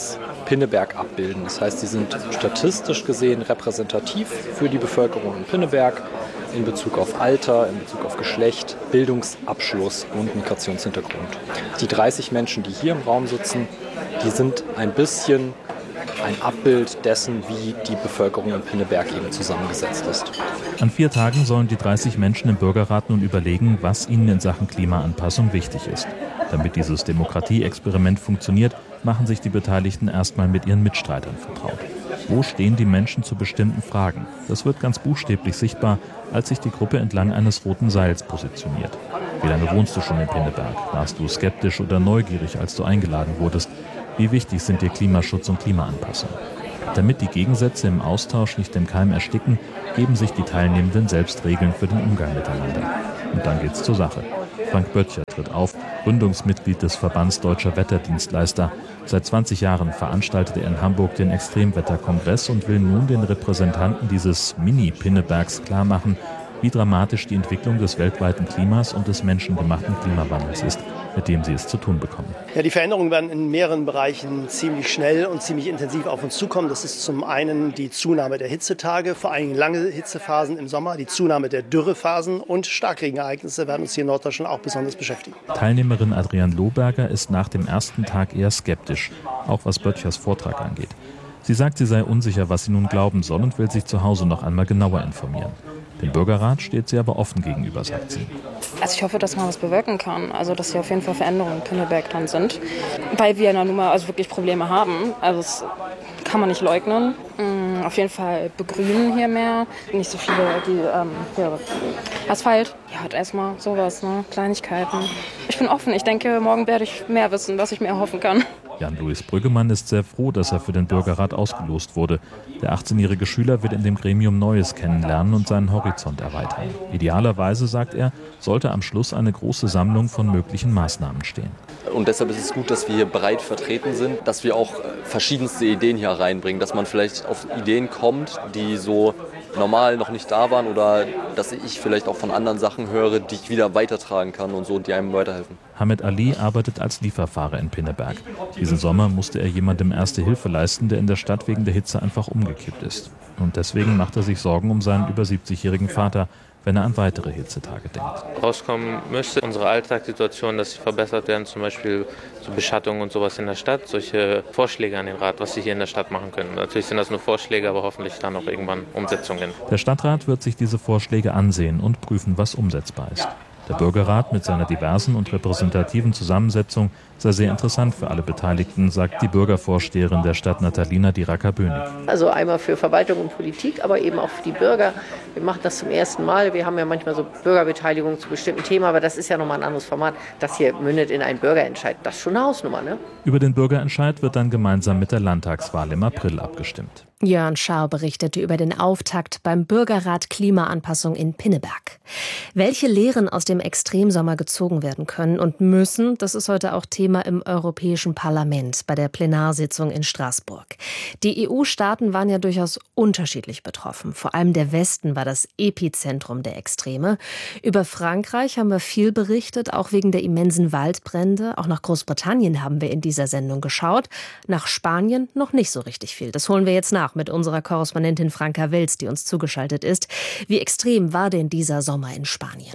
Pinneberg abbilden. Das heißt, sie sind statistisch gesehen repräsentativ für die Bevölkerung in Pinneberg in Bezug auf Alter, in Bezug auf Geschlecht, Bildungsabschluss und Migrationshintergrund. Die dreißig Menschen, die hier im Raum sitzen, die sind ein bisschen ein Abbild dessen, wie die Bevölkerung in Pinneberg eben zusammengesetzt ist. An vier Tagen sollen die dreißig Menschen im Bürgerrat nun überlegen, was ihnen in Sachen Klimaanpassung wichtig ist. Damit dieses Demokratieexperiment funktioniert, machen sich die Beteiligten erstmal mit ihren Mitstreitern vertraut. Wo stehen die Menschen zu bestimmten Fragen? Das wird ganz buchstäblich sichtbar, als sich die Gruppe entlang eines roten Seils positioniert. Wie lange wohnst du schon in Pinneberg? Warst du skeptisch oder neugierig, als du eingeladen wurdest? Wie wichtig sind dir Klimaschutz und Klimaanpassung? Damit die Gegensätze im Austausch nicht im Keim ersticken, geben sich die Teilnehmenden selbst Regeln für den Umgang miteinander. Und dann geht's zur Sache. Frank Böttcher tritt auf, Gründungsmitglied des Verbands Deutscher Wetterdienstleister. Seit zwanzig Jahren veranstaltet er in Hamburg den Extremwetterkongress und will nun den Repräsentanten dieses Mini-Pinnebergs klarmachen, wie dramatisch die Entwicklung des weltweiten Klimas und des menschengemachten Klimawandels ist, mit dem sie es zu tun bekommen. Ja, die Veränderungen werden in mehreren Bereichen ziemlich schnell und ziemlich intensiv auf uns zukommen. Das ist zum einen die Zunahme der Hitzetage, vor allem lange Hitzephasen im Sommer, die Zunahme der Dürrephasen und Starkregenereignisse werden uns hier in Norddeutschland auch besonders beschäftigen. Teilnehmerin Adrian Lohberger ist nach dem ersten Tag eher skeptisch, auch was Böttchers Vortrag angeht. Sie sagt, sie sei unsicher, was sie nun glauben soll und will sich zu Hause noch einmal genauer informieren. Dem Bürgerrat steht sie aber offen gegenüber, sagt sie. Also ich hoffe, dass man was bewirken kann, also dass hier auf jeden Fall Veränderungen in Pinneberg dran sind, weil wir ja nun mal also wirklich Probleme haben, also das kann man nicht leugnen. Mhm, auf jeden Fall begrünen hier mehr, nicht so viele die ähm, hier, Asphalt, ja halt erstmal sowas, ne? Kleinigkeiten. Ich bin offen, ich denke, morgen werde ich mehr wissen, was ich mir erhoffen kann. Jan-Louis Brüggemann ist sehr froh, dass er für den Bürgerrat ausgelost wurde. Der achtzehnjährige Schüler will in dem Gremium Neues kennenlernen und seinen Horizont erweitern. Idealerweise, sagt er, sollte am Schluss eine große Sammlung von möglichen Maßnahmen stehen. Und deshalb ist es gut, dass wir hier breit vertreten sind, dass wir auch verschiedenste Ideen hier reinbringen, dass man vielleicht auf Ideen kommt, die so normal noch nicht da waren oder dass ich vielleicht auch von anderen Sachen höre, die ich wieder weitertragen kann und so und die einem weiterhelfen. Hamed Ali arbeitet als Lieferfahrer in Pinneberg. Diesen Sommer musste er jemandem erste Hilfe leisten, der in der Stadt wegen der Hitze einfach umgekippt ist. Und deswegen macht er sich Sorgen um seinen über siebzigjährigen Vater, wenn er an weitere Hitzetage denkt. Rauskommen müsste unsere Alltagssituation, dass sie verbessert werden, zum Beispiel so Beschattung und sowas in der Stadt, solche Vorschläge an den Rat, was sie hier in der Stadt machen können. Natürlich sind das nur Vorschläge, aber hoffentlich dann auch irgendwann Umsetzungen. Der Stadtrat wird sich diese Vorschläge ansehen und prüfen, was umsetzbar ist. Der Bürgerrat mit seiner diversen und repräsentativen Zusammensetzung sei sehr interessant für alle Beteiligten, sagt die Bürgervorsteherin der Stadt Natalina Diraca-Bönig. Also einmal für Verwaltung und Politik, aber eben auch für die Bürger. Wir machen das zum ersten Mal. Wir haben ja manchmal so Bürgerbeteiligung zu bestimmten Themen, aber das ist ja nochmal ein anderes Format. Das hier mündet in einen Bürgerentscheid. Das ist schon eine Hausnummer, ne? Über den Bürgerentscheid wird dann gemeinsam mit der Landtagswahl im April abgestimmt. Jörn Schaar berichtete über den Auftakt beim Bürgerrat Klimaanpassung in Pinneberg. Welche Lehren aus dem Extremsommer gezogen werden können und müssen, das ist heute auch Thema im Europäischen Parlament bei der Plenarsitzung in Straßburg. Die E U-Staaten waren ja durchaus unterschiedlich betroffen. Vor allem der Westen war das Epizentrum der Extreme. Über Frankreich haben wir viel berichtet, auch wegen der immensen Waldbrände. Auch nach Großbritannien haben wir in dieser Sendung geschaut. Nach Spanien noch nicht so richtig viel. Das holen wir jetzt nach mit unserer Korrespondentin Franka Welz, die uns zugeschaltet ist. Wie extrem war denn dieser Sommer in Spanien?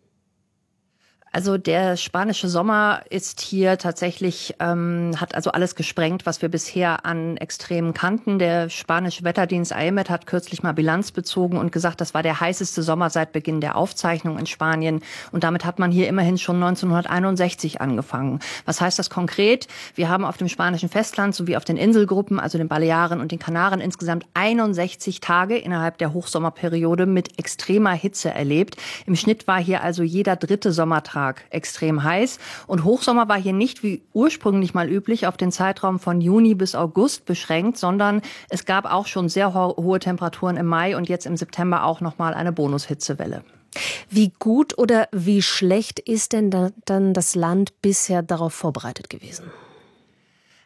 Also der spanische Sommer ist hier tatsächlich, ähm, hat also alles gesprengt, was wir bisher an Extremen kannten. Der spanische Wetterdienst A E M E T hat kürzlich mal Bilanz bezogen und gesagt, das war der heißeste Sommer seit Beginn der Aufzeichnung in Spanien. Und damit hat man hier immerhin schon neunzehnhunderteinundsechzig angefangen. Was heißt das konkret? Wir haben auf dem spanischen Festland sowie auf den Inselgruppen, also den Balearen und den Kanaren, insgesamt einundsechzig Tage innerhalb der Hochsommerperiode mit extremer Hitze erlebt. Im Schnitt war hier also jeder dritte Sommertag extrem heiß. Und Hochsommer war hier nicht wie ursprünglich mal üblich auf den Zeitraum von Juni bis August beschränkt, sondern es gab auch schon sehr ho- hohe Temperaturen im Mai und jetzt im September auch nochmal eine Bonushitzewelle. Wie gut oder wie schlecht ist denn da, dann das Land bisher darauf vorbereitet gewesen?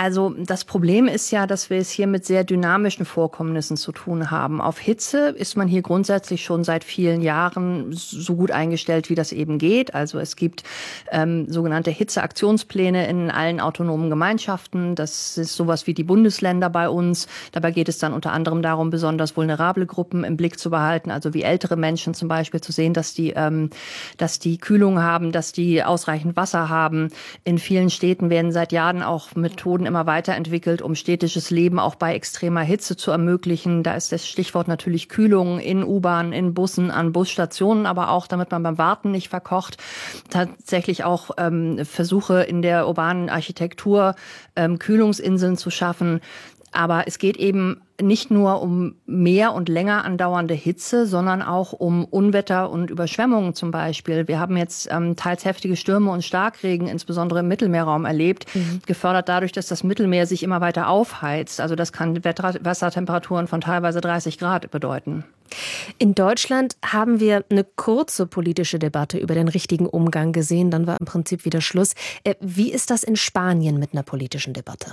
Also das Problem ist ja, dass wir es hier mit sehr dynamischen Vorkommnissen zu tun haben. Auf Hitze ist man hier grundsätzlich schon seit vielen Jahren so gut eingestellt, wie das eben geht. Also es gibt ähm, sogenannte Hitzeaktionspläne in allen autonomen Gemeinschaften. Das ist sowas wie die Bundesländer bei uns. Dabei geht es dann unter anderem darum, besonders vulnerable Gruppen im Blick zu behalten, also wie ältere Menschen zum Beispiel, zu sehen, dass die, ähm, dass die Kühlung haben, dass die ausreichend Wasser haben. In vielen Städten werden seit Jahren auch Methoden immer weiterentwickelt, um städtisches Leben auch bei extremer Hitze zu ermöglichen. Da ist das Stichwort natürlich Kühlung in U-Bahnen, in Bussen, an Busstationen, aber auch, damit man beim Warten nicht verkocht. Tatsächlich auch ähm, Versuche in der urbanen Architektur, ähm, Kühlungsinseln zu schaffen. Aber es geht eben nicht nur um mehr und länger andauernde Hitze, sondern auch um Unwetter und Überschwemmungen zum Beispiel. Wir haben jetzt ähm, teils heftige Stürme und Starkregen, insbesondere im Mittelmeerraum, erlebt, mhm. gefördert dadurch, dass das Mittelmeer sich immer weiter aufheizt. Also das kann Wetter- Wassertemperaturen von teilweise dreißig Grad bedeuten. In Deutschland haben wir eine kurze politische Debatte über den richtigen Umgang gesehen. Dann war im Prinzip wieder Schluss. Äh, wie ist das in Spanien mit einer politischen Debatte?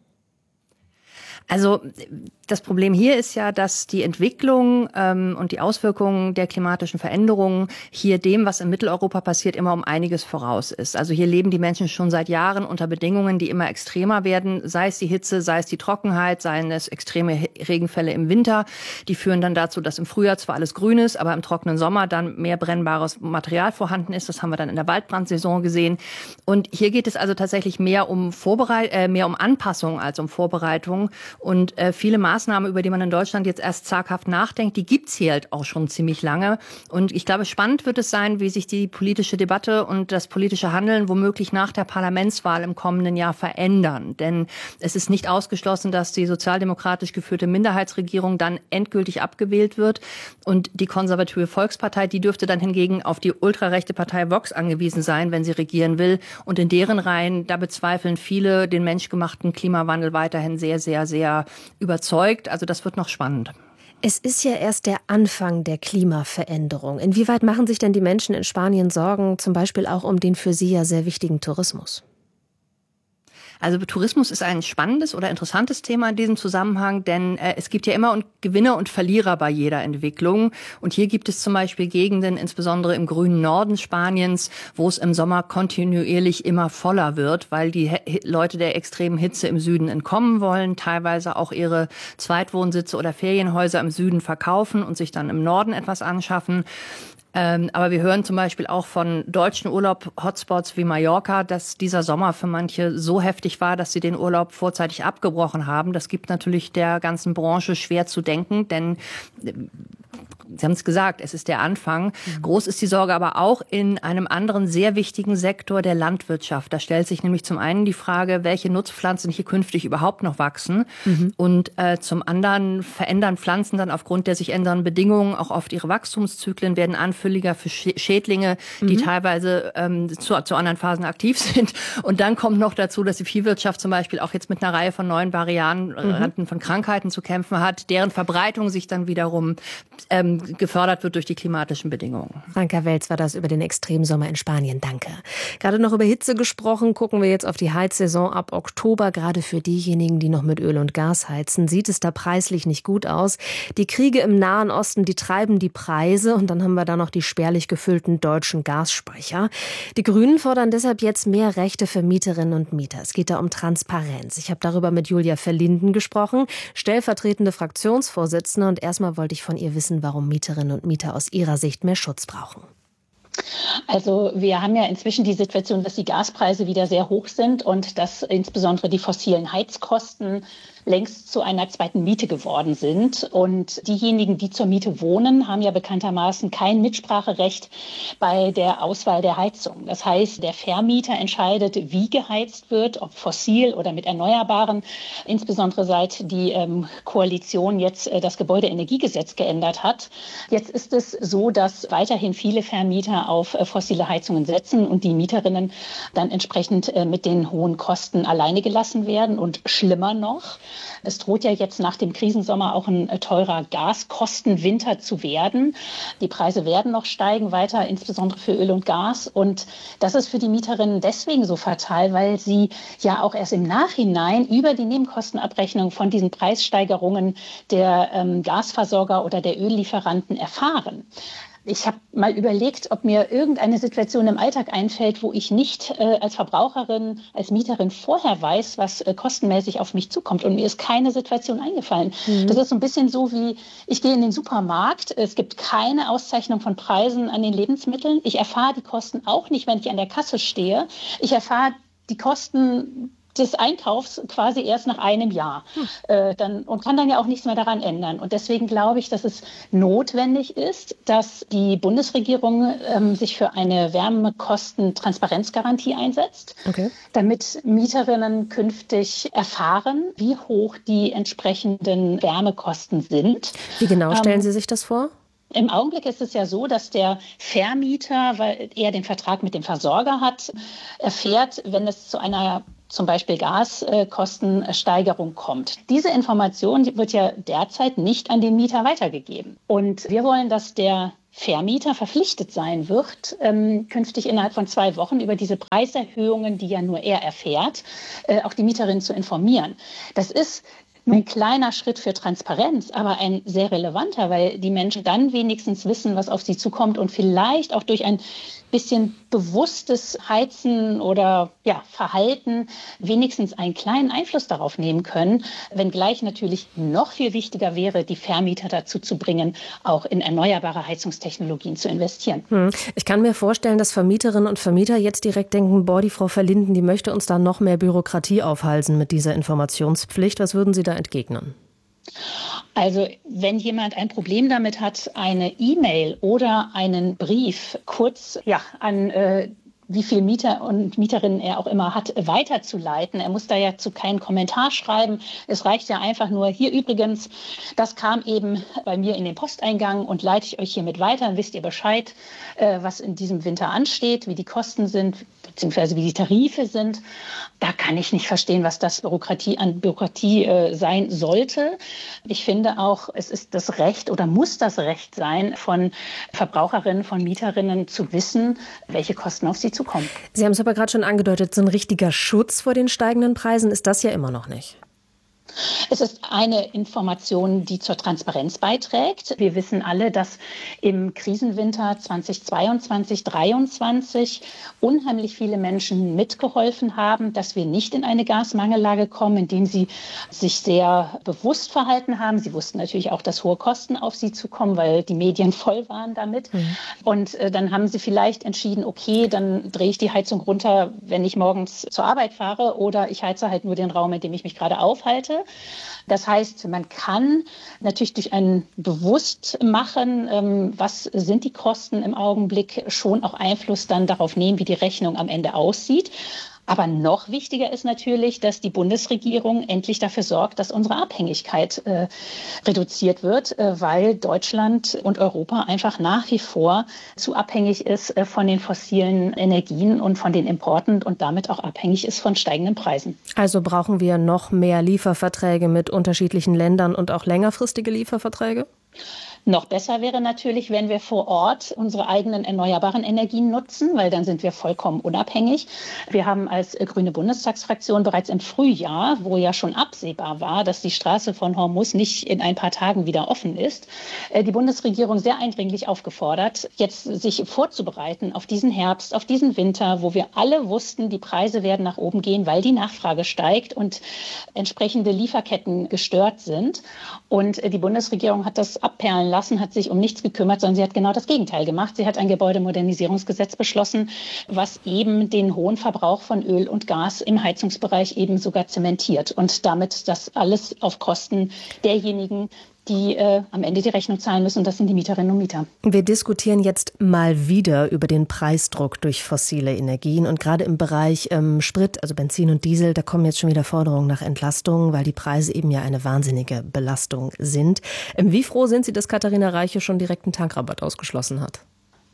Also das Problem hier ist ja, dass die Entwicklung ähm, und die Auswirkungen der klimatischen Veränderungen hier dem, was in Mitteleuropa passiert, immer um einiges voraus ist. Also hier leben die Menschen schon seit Jahren unter Bedingungen, die immer extremer werden, sei es die Hitze, sei es die Trockenheit, seien es extreme Regenfälle im Winter. Die führen dann dazu, dass im Frühjahr zwar alles grün ist, aber im trockenen Sommer dann mehr brennbares Material vorhanden ist. Das haben wir dann in der Waldbrandsaison gesehen. Und hier geht es also tatsächlich mehr um Vorbereit- äh, mehr um Anpassung als um Vorbereitung. Und äh, viele Maßnahmen, über die man in Deutschland jetzt erst zaghaft nachdenkt, die gibt's hier halt auch schon ziemlich lange. Und ich glaube, spannend wird es sein, wie sich die politische Debatte und das politische Handeln womöglich nach der Parlamentswahl im kommenden Jahr verändern. Denn es ist nicht ausgeschlossen, dass die sozialdemokratisch geführte Minderheitsregierung dann endgültig abgewählt wird. Und die konservative Volkspartei, die dürfte dann hingegen auf die ultrarechte Partei Vox angewiesen sein, wenn sie regieren will. Und in deren Reihen, da bezweifeln viele den menschgemachten Klimawandel weiterhin sehr, sehr, sehr überzeugt. Also das wird noch spannend. Es ist ja erst der Anfang der Klimaveränderung. Inwieweit machen sich denn die Menschen in Spanien Sorgen, zum Beispiel auch um den für sie ja sehr wichtigen Tourismus? Also Tourismus ist ein spannendes oder interessantes Thema in diesem Zusammenhang, denn äh, es gibt ja immer und Gewinner und Verlierer bei jeder Entwicklung. Und hier gibt es zum Beispiel Gegenden, insbesondere im grünen Norden Spaniens, wo es im Sommer kontinuierlich immer voller wird, weil die He- Leute der extremen Hitze im Süden entkommen wollen, teilweise auch ihre Zweitwohnsitze oder Ferienhäuser im Süden verkaufen und sich dann im Norden etwas anschaffen. Ähm, aber wir hören zum Beispiel auch von deutschen Urlaub-Hotspots wie Mallorca, dass dieser Sommer für manche so heftig war, dass sie den Urlaub vorzeitig abgebrochen haben. Das gibt natürlich der ganzen Branche schwer zu denken, denn äh, Sie haben es gesagt, es ist der Anfang. Mhm. Groß ist die Sorge aber auch in einem anderen sehr wichtigen Sektor der Landwirtschaft. Da stellt sich nämlich zum einen die Frage, welche Nutzpflanzen hier künftig überhaupt noch wachsen. Mhm. Und äh, zum anderen verändern Pflanzen dann aufgrund der sich ändernden Bedingungen auch oft ihre Wachstumszyklen, werden anfälliger für Schädlinge, die mhm. teilweise ähm, zu, zu anderen Phasen aktiv sind. Und dann kommt noch dazu, dass die Viehwirtschaft zum Beispiel auch jetzt mit einer Reihe von neuen Varianten mhm. von Krankheiten zu kämpfen hat, deren Verbreitung sich dann wiederum ähm, gefördert wird durch die klimatischen Bedingungen. Franka Welz war das über den Extremsommer in Spanien. Danke. Gerade noch über Hitze gesprochen, gucken wir jetzt auf die Heizsaison ab Oktober. Gerade für diejenigen, die noch mit Öl und Gas heizen, sieht es da preislich nicht gut aus. Die Kriege im Nahen Osten, die treiben die Preise. Und dann haben wir da noch die spärlich gefüllten deutschen Gasspeicher. Die Grünen fordern deshalb jetzt mehr Rechte für Mieterinnen und Mieter. Es geht da um Transparenz. Ich habe darüber mit Julia Verlinden gesprochen, stellvertretende Fraktionsvorsitzende. Und erstmal wollte ich von ihr wissen, warum Mieterinnen und Mieter aus ihrer Sicht mehr Schutz brauchen. Also wir haben ja inzwischen die Situation, dass die Gaspreise wieder sehr hoch sind und dass insbesondere die fossilen Heizkosten längst zu einer zweiten Miete geworden sind. Und diejenigen, die zur Miete wohnen, haben ja bekanntermaßen kein Mitspracherecht bei der Auswahl der Heizung. Das heißt, der Vermieter entscheidet, wie geheizt wird, ob fossil oder mit Erneuerbaren, insbesondere seit die ähm, Koalition jetzt äh, das Gebäudeenergiegesetz geändert hat. Jetzt ist es so, dass weiterhin viele Vermieter auf äh, fossile Heizungen setzen und die Mieterinnen dann entsprechend äh, mit den hohen Kosten alleine gelassen werden. Und schlimmer noch, Es droht ja jetzt nach dem Krisensommer auch ein teurer Gaskostenwinter zu werden. Die Preise werden noch steigen weiter, insbesondere für Öl und Gas. Und das ist für die Mieterinnen deswegen so fatal, weil sie ja auch erst im Nachhinein über die Nebenkostenabrechnung von diesen Preissteigerungen der ähm, Gasversorger oder der Öllieferanten erfahren. Ich habe mal überlegt, ob mir irgendeine Situation im Alltag einfällt, wo ich nicht äh, als Verbraucherin, als Mieterin vorher weiß, was äh, kostenmäßig auf mich zukommt. Und mir ist keine Situation eingefallen. Mhm. Das ist so ein bisschen so wie, ich gehe in den Supermarkt, es gibt keine Auszeichnung von Preisen an den Lebensmitteln. Ich erfahre die Kosten auch nicht, wenn ich an der Kasse stehe. Ich erfahre die Kosten des Einkaufs quasi erst nach einem Jahr hm. äh, dann, und kann dann ja auch nichts mehr daran ändern. Und deswegen glaube ich, dass es notwendig ist, dass die Bundesregierung ähm, sich für eine Wärmekostentransparenzgarantie einsetzt, okay. damit Mieterinnen künftig erfahren, wie hoch die entsprechenden Wärmekosten sind. Wie genau stellen ähm, Sie sich das vor? Im Augenblick ist es ja so, dass der Vermieter, weil er den Vertrag mit dem Versorger hat, erfährt, wenn es zu einer zum Beispiel Gaskostensteigerung kommt. Diese Information wird ja derzeit nicht an den Mieter weitergegeben. Und wir wollen, dass der Vermieter verpflichtet sein wird, ähm, künftig innerhalb von zwei Wochen über diese Preiserhöhungen, die ja nur er erfährt, äh, auch die Mieterin zu informieren. Das ist ein kleiner Schritt für Transparenz, aber ein sehr relevanter, weil die Menschen dann wenigstens wissen, was auf sie zukommt und vielleicht auch durch ein bisschen bewusstes Heizen oder ja, Verhalten wenigstens einen kleinen Einfluss darauf nehmen können, wenngleich natürlich noch viel wichtiger wäre, die Vermieter dazu zu bringen, auch in erneuerbare Heizungstechnologien zu investieren. Hm. Ich kann mir vorstellen, dass Vermieterinnen und Vermieter jetzt direkt denken, boah, die Frau Verlinden, die möchte uns da noch mehr Bürokratie aufhalsen mit dieser Informationspflicht. Was würden Sie da entgegnen? Also wenn jemand ein Problem damit hat, eine E-Mail oder einen Brief kurz ja, an äh, wie viel Mieter und Mieterinnen er auch immer hat, weiterzuleiten. Er muss da ja zu keinen Kommentar schreiben. Es reicht ja einfach nur, hier übrigens, das kam eben bei mir in den Posteingang und leite ich euch hiermit weiter. Dann wisst ihr Bescheid, was in diesem Winter ansteht, wie die Kosten sind, beziehungsweise wie die Tarife sind. Da kann ich nicht verstehen, was das Bürokratie an Bürokratie äh, sein sollte. Ich finde auch, es ist das Recht oder muss das Recht sein, von Verbraucherinnen, von Mieterinnen zu wissen, welche Kosten auf sie zukommen. Sie haben es aber gerade schon angedeutet, so ein richtiger Schutz vor den steigenden Preisen ist das ja immer noch nicht. Es ist eine Information, die zur Transparenz beiträgt. Wir wissen alle, dass im Krisenwinter zweitausendzweiundzwanzig dreiundzwanzig unheimlich viele Menschen mitgeholfen haben, dass wir nicht in eine Gasmangellage kommen, indem sie sich sehr bewusst verhalten haben. Sie wussten natürlich auch, dass hohe Kosten auf sie zukommen, weil die Medien voll waren damit. Mhm. Und äh, dann haben sie vielleicht entschieden, okay, dann drehe ich die Heizung runter, wenn ich morgens zur Arbeit fahre, oder ich heize halt nur den Raum, in dem ich mich gerade aufhalte. Das heißt, man kann natürlich durch ein Bewusstmachen, was sind die Kosten im Augenblick, schon auch Einfluss dann darauf nehmen, wie die Rechnung am Ende aussieht. Aber noch wichtiger ist natürlich, dass die Bundesregierung endlich dafür sorgt, dass unsere Abhängigkeit äh, reduziert wird, äh, weil Deutschland und Europa einfach nach wie vor zu abhängig ist äh, von den fossilen Energien und von den Importen und damit auch abhängig ist von steigenden Preisen. Also brauchen wir noch mehr Lieferverträge mit unterschiedlichen Ländern und auch längerfristige Lieferverträge? Noch besser wäre natürlich, wenn wir vor Ort unsere eigenen erneuerbaren Energien nutzen, weil dann sind wir vollkommen unabhängig. Wir haben als Grüne Bundestagsfraktion bereits im Frühjahr, wo ja schon absehbar war, dass die Straße von Hormuz nicht in ein paar Tagen wieder offen ist, die Bundesregierung sehr eindringlich aufgefordert, jetzt sich vorzubereiten auf diesen Herbst, auf diesen Winter, wo wir alle wussten, die Preise werden nach oben gehen, weil die Nachfrage steigt und entsprechende Lieferketten gestört sind. Und die Bundesregierung hat das abperlen lassen, hat sich um nichts gekümmert, sondern sie hat genau das Gegenteil gemacht. Sie hat ein Gebäudemodernisierungsgesetz beschlossen, was eben den hohen Verbrauch von Öl und Gas im Heizungsbereich eben sogar zementiert und damit das alles auf Kosten derjenigen, die äh, am Ende die Rechnung zahlen müssen, und das sind die Mieterinnen und Mieter. Wir diskutieren jetzt mal wieder über den Preisdruck durch fossile Energien und gerade im Bereich ähm, Sprit, also Benzin und Diesel, da kommen jetzt schon wieder Forderungen nach Entlastung, weil die Preise eben ja eine wahnsinnige Belastung sind. Ähm, wie froh sind Sie, dass Katharina Reiche schon direkt einen Tankrabatt ausgeschlossen hat?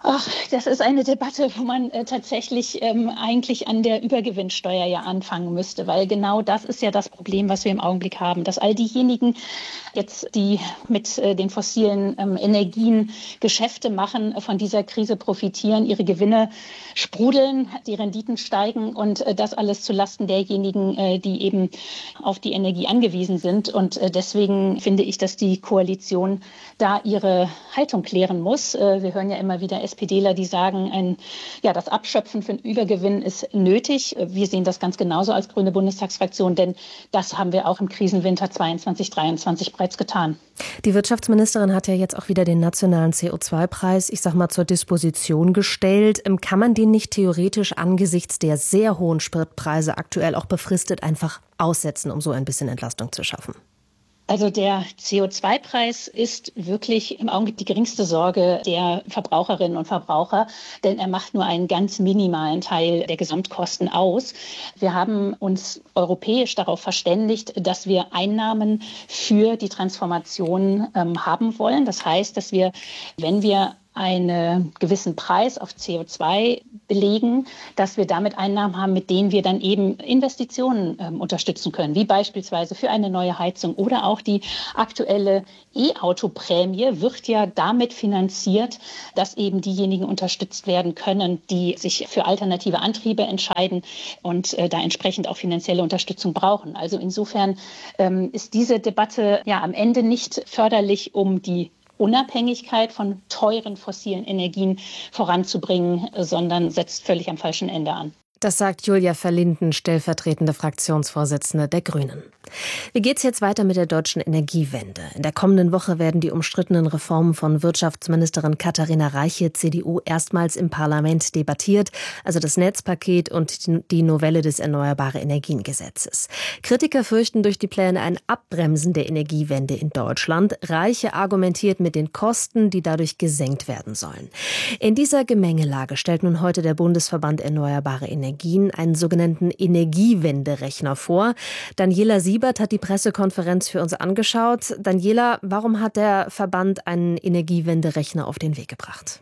Ach, das ist eine Debatte, wo man äh, tatsächlich ähm, eigentlich an der Übergewinnsteuer ja anfangen müsste, weil genau das ist ja das Problem, was wir im Augenblick haben, dass all diejenigen jetzt, die mit äh, den fossilen ähm, Energien Geschäfte machen, äh, von dieser Krise profitieren, ihre Gewinne sprudeln, die Renditen steigen und äh, das alles zulasten derjenigen, äh, die eben auf die Energie angewiesen sind. Und äh, deswegen finde ich, dass die Koalition da ihre Haltung klären muss. Äh, wir hören ja immer wieder SPDler, die sagen, ein, ja, das Abschöpfen für den Übergewinn ist nötig. Wir sehen das ganz genauso als grüne Bundestagsfraktion, denn das haben wir auch im Krisenwinter zweiundzwanzig dreiundzwanzig bereits getan. Die Wirtschaftsministerin hat ja jetzt auch wieder den nationalen C O zwei Preis, ich sag mal, zur Disposition gestellt. Kann man den nicht theoretisch angesichts der sehr hohen Spritpreise aktuell auch befristet einfach aussetzen, um so ein bisschen Entlastung zu schaffen? Also der C O zwei Preis ist wirklich im Augenblick die geringste Sorge der Verbraucherinnen und Verbraucher, denn er macht nur einen ganz minimalen Teil der Gesamtkosten aus. Wir haben uns europäisch darauf verständigt, dass wir Einnahmen für die Transformation ähm, haben wollen. Das heißt, dass wir, wenn wir einen gewissen Preis auf C O zwei belegen, dass wir damit Einnahmen haben, mit denen wir dann eben Investitionen ähm, unterstützen können, wie beispielsweise für eine neue Heizung oder auch die aktuelle E-Auto-Prämie wird ja damit finanziert, dass eben diejenigen unterstützt werden können, die sich für alternative Antriebe entscheiden und äh, da entsprechend auch finanzielle Unterstützung brauchen. Also insofern ähm, ist diese Debatte ja am Ende nicht förderlich, um die Unabhängigkeit von teuren fossilen Energien voranzubringen, sondern setzt völlig am falschen Ende an. Das sagt Julia Verlinden, stellvertretende Fraktionsvorsitzende der Grünen. Wie geht's jetzt weiter mit der deutschen Energiewende? In der kommenden Woche werden die umstrittenen Reformen von Wirtschaftsministerin Katharina Reiche, C D U, erstmals im Parlament debattiert, also das Netzpaket und die Novelle des Erneuerbare Energien Gesetzes. Kritiker fürchten durch die Pläne ein Abbremsen der Energiewende in Deutschland. Reiche argumentiert mit den Kosten, die dadurch gesenkt werden sollen. In dieser Gemengelage stellt nun heute der Bundesverband Erneuerbare Energien einen sogenannten Energiewenderechner vor. Daniela Siebert hat die Pressekonferenz für uns angeschaut. Daniela, warum hat der Verband einen Energiewenderechner auf den Weg gebracht?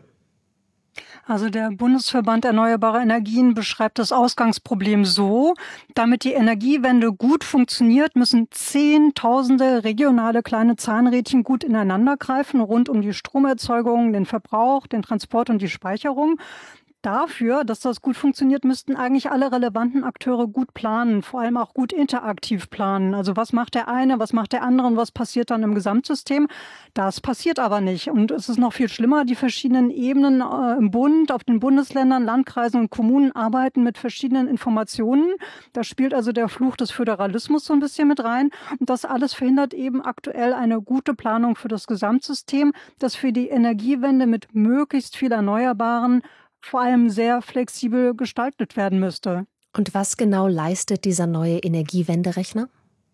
Also der Bundesverband Erneuerbare Energien beschreibt das Ausgangsproblem so: Damit die Energiewende gut funktioniert, müssen Zehntausende regionale kleine Zahnrädchen gut ineinander greifen, rund um die Stromerzeugung, den Verbrauch, den Transport und die Speicherung. Dafür, dass das gut funktioniert, müssten eigentlich alle relevanten Akteure gut planen, vor allem auch gut interaktiv planen. Also was macht der eine, was macht der andere und was passiert dann im Gesamtsystem? Das passiert aber nicht. Und es ist noch viel schlimmer, die verschiedenen Ebenen äh, im Bund, auf den Bundesländern, Landkreisen und Kommunen arbeiten mit verschiedenen Informationen. Da spielt also der Fluch des Föderalismus so ein bisschen mit rein. Und das alles verhindert eben aktuell eine gute Planung für das Gesamtsystem, das für die Energiewende mit möglichst viel Erneuerbaren vor allem sehr flexibel gestaltet werden müsste. Und was genau leistet dieser neue Energiewenderechner?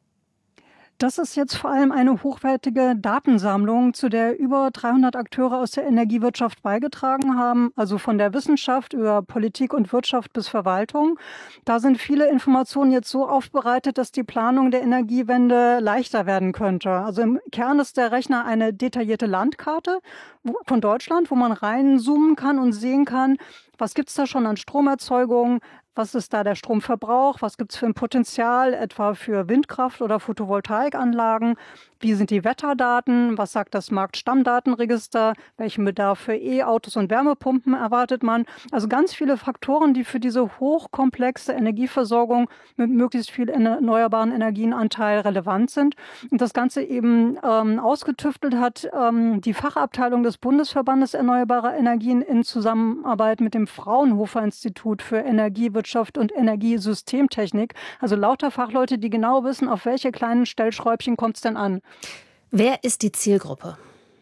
Das ist jetzt vor allem eine hochwertige Datensammlung, zu der über dreihundert Akteure aus der Energiewirtschaft beigetragen haben, also von der Wissenschaft über Politik und Wirtschaft bis Verwaltung. Da sind viele Informationen jetzt so aufbereitet, dass die Planung der Energiewende leichter werden könnte. Also im Kern ist der Rechner eine detaillierte Landkarte von Deutschland, wo man reinzoomen kann und sehen kann, was gibt's da schon an Stromerzeugung, was ist da der Stromverbrauch, was gibt's für ein Potenzial, etwa für Windkraft- oder Photovoltaikanlagen, wie sind die Wetterdaten, was sagt das Marktstammdatenregister, welchen Bedarf für E-Autos und Wärmepumpen erwartet man. Also ganz viele Faktoren, die für diese hochkomplexe Energieversorgung mit möglichst viel erneuerbaren Energienanteil relevant sind. Und das Ganze eben ähm, ausgetüftelt hat ähm, die Fachabteilung des Bundesverbandes Erneuerbarer Energien in Zusammenarbeit mit dem Fraunhofer Institut für Energiewirtschaft und Energiesystemtechnik. Also lauter Fachleute, die genau wissen, auf welche kleinen Stellschräubchen kommt es denn an. Wer ist die Zielgruppe?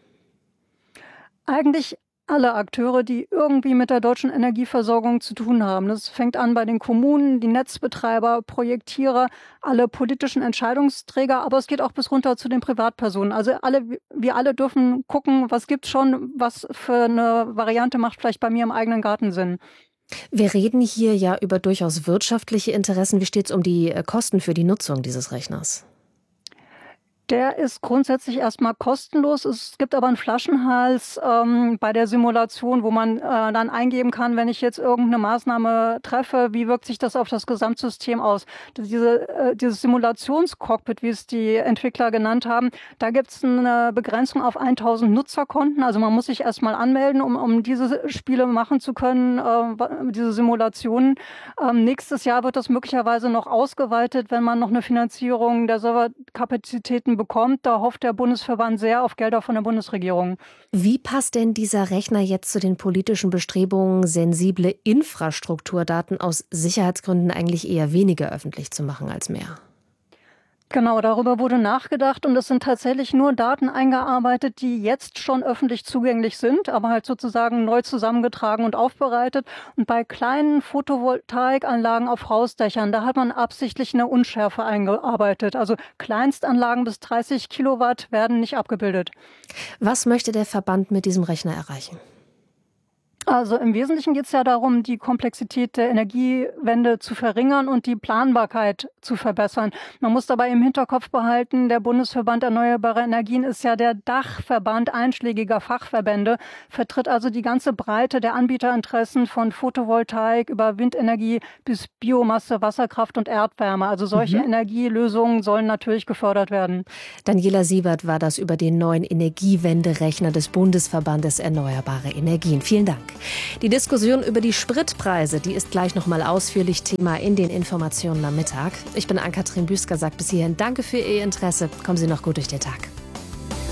Eigentlich alle Akteure, die irgendwie mit der deutschen Energieversorgung zu tun haben. Das fängt an bei den Kommunen, die Netzbetreiber, Projektierer, alle politischen Entscheidungsträger, aber es geht auch bis runter zu den Privatpersonen. Also alle, wir alle dürfen gucken, was gibt's schon, was für eine Variante macht vielleicht bei mir im eigenen Garten Sinn. Wir reden hier ja über durchaus wirtschaftliche Interessen. Wie steht es um die Kosten für die Nutzung dieses Rechners? Der ist grundsätzlich erstmal kostenlos. Es gibt aber einen Flaschenhals ähm, bei der Simulation, wo man äh, dann eingeben kann, wenn ich jetzt irgendeine Maßnahme treffe, wie wirkt sich das auf das Gesamtsystem aus? Diese, äh, dieses Simulationscockpit, wie es die Entwickler genannt haben, da gibt es eine Begrenzung auf tausend Nutzerkonten. Also man muss sich erstmal anmelden, um, um diese Spiele machen zu können, äh, diese Simulationen. Ähm, nächstes Jahr wird das möglicherweise noch ausgeweitet, wenn man noch eine Finanzierung der Serverkapazitäten bekommt. Da hofft der Bundesverband sehr auf Gelder von der Bundesregierung. Wie passt denn dieser Rechner jetzt zu den politischen Bestrebungen, sensible Infrastrukturdaten aus Sicherheitsgründen eigentlich eher weniger öffentlich zu machen als mehr? Genau, darüber wurde nachgedacht und es sind tatsächlich nur Daten eingearbeitet, die jetzt schon öffentlich zugänglich sind, aber halt sozusagen neu zusammengetragen und aufbereitet. Und bei kleinen Photovoltaikanlagen auf Hausdächern, da hat man absichtlich eine Unschärfe eingearbeitet. Also Kleinstanlagen bis dreißig Kilowatt werden nicht abgebildet. Was möchte der Verband mit diesem Rechner erreichen? Also im Wesentlichen geht es ja darum, die Komplexität der Energiewende zu verringern und die Planbarkeit zu verbessern. Man muss dabei im Hinterkopf behalten, der Bundesverband Erneuerbare Energien ist ja der Dachverband einschlägiger Fachverbände, vertritt also die ganze Breite der Anbieterinteressen von Photovoltaik über Windenergie bis Biomasse, Wasserkraft und Erdwärme. Also solche mhm. Energielösungen sollen natürlich gefördert werden. Daniela Siebert war das über den neuen Energiewenderechner des Bundesverbandes Erneuerbare Energien. Vielen Dank. Die Diskussion über die Spritpreise, die ist gleich noch mal ausführlich Thema in den Informationen am Mittag. Ich bin Ann-Kathrin Büsker, sagt bis hierhin danke für Ihr Interesse. Kommen Sie noch gut durch den Tag.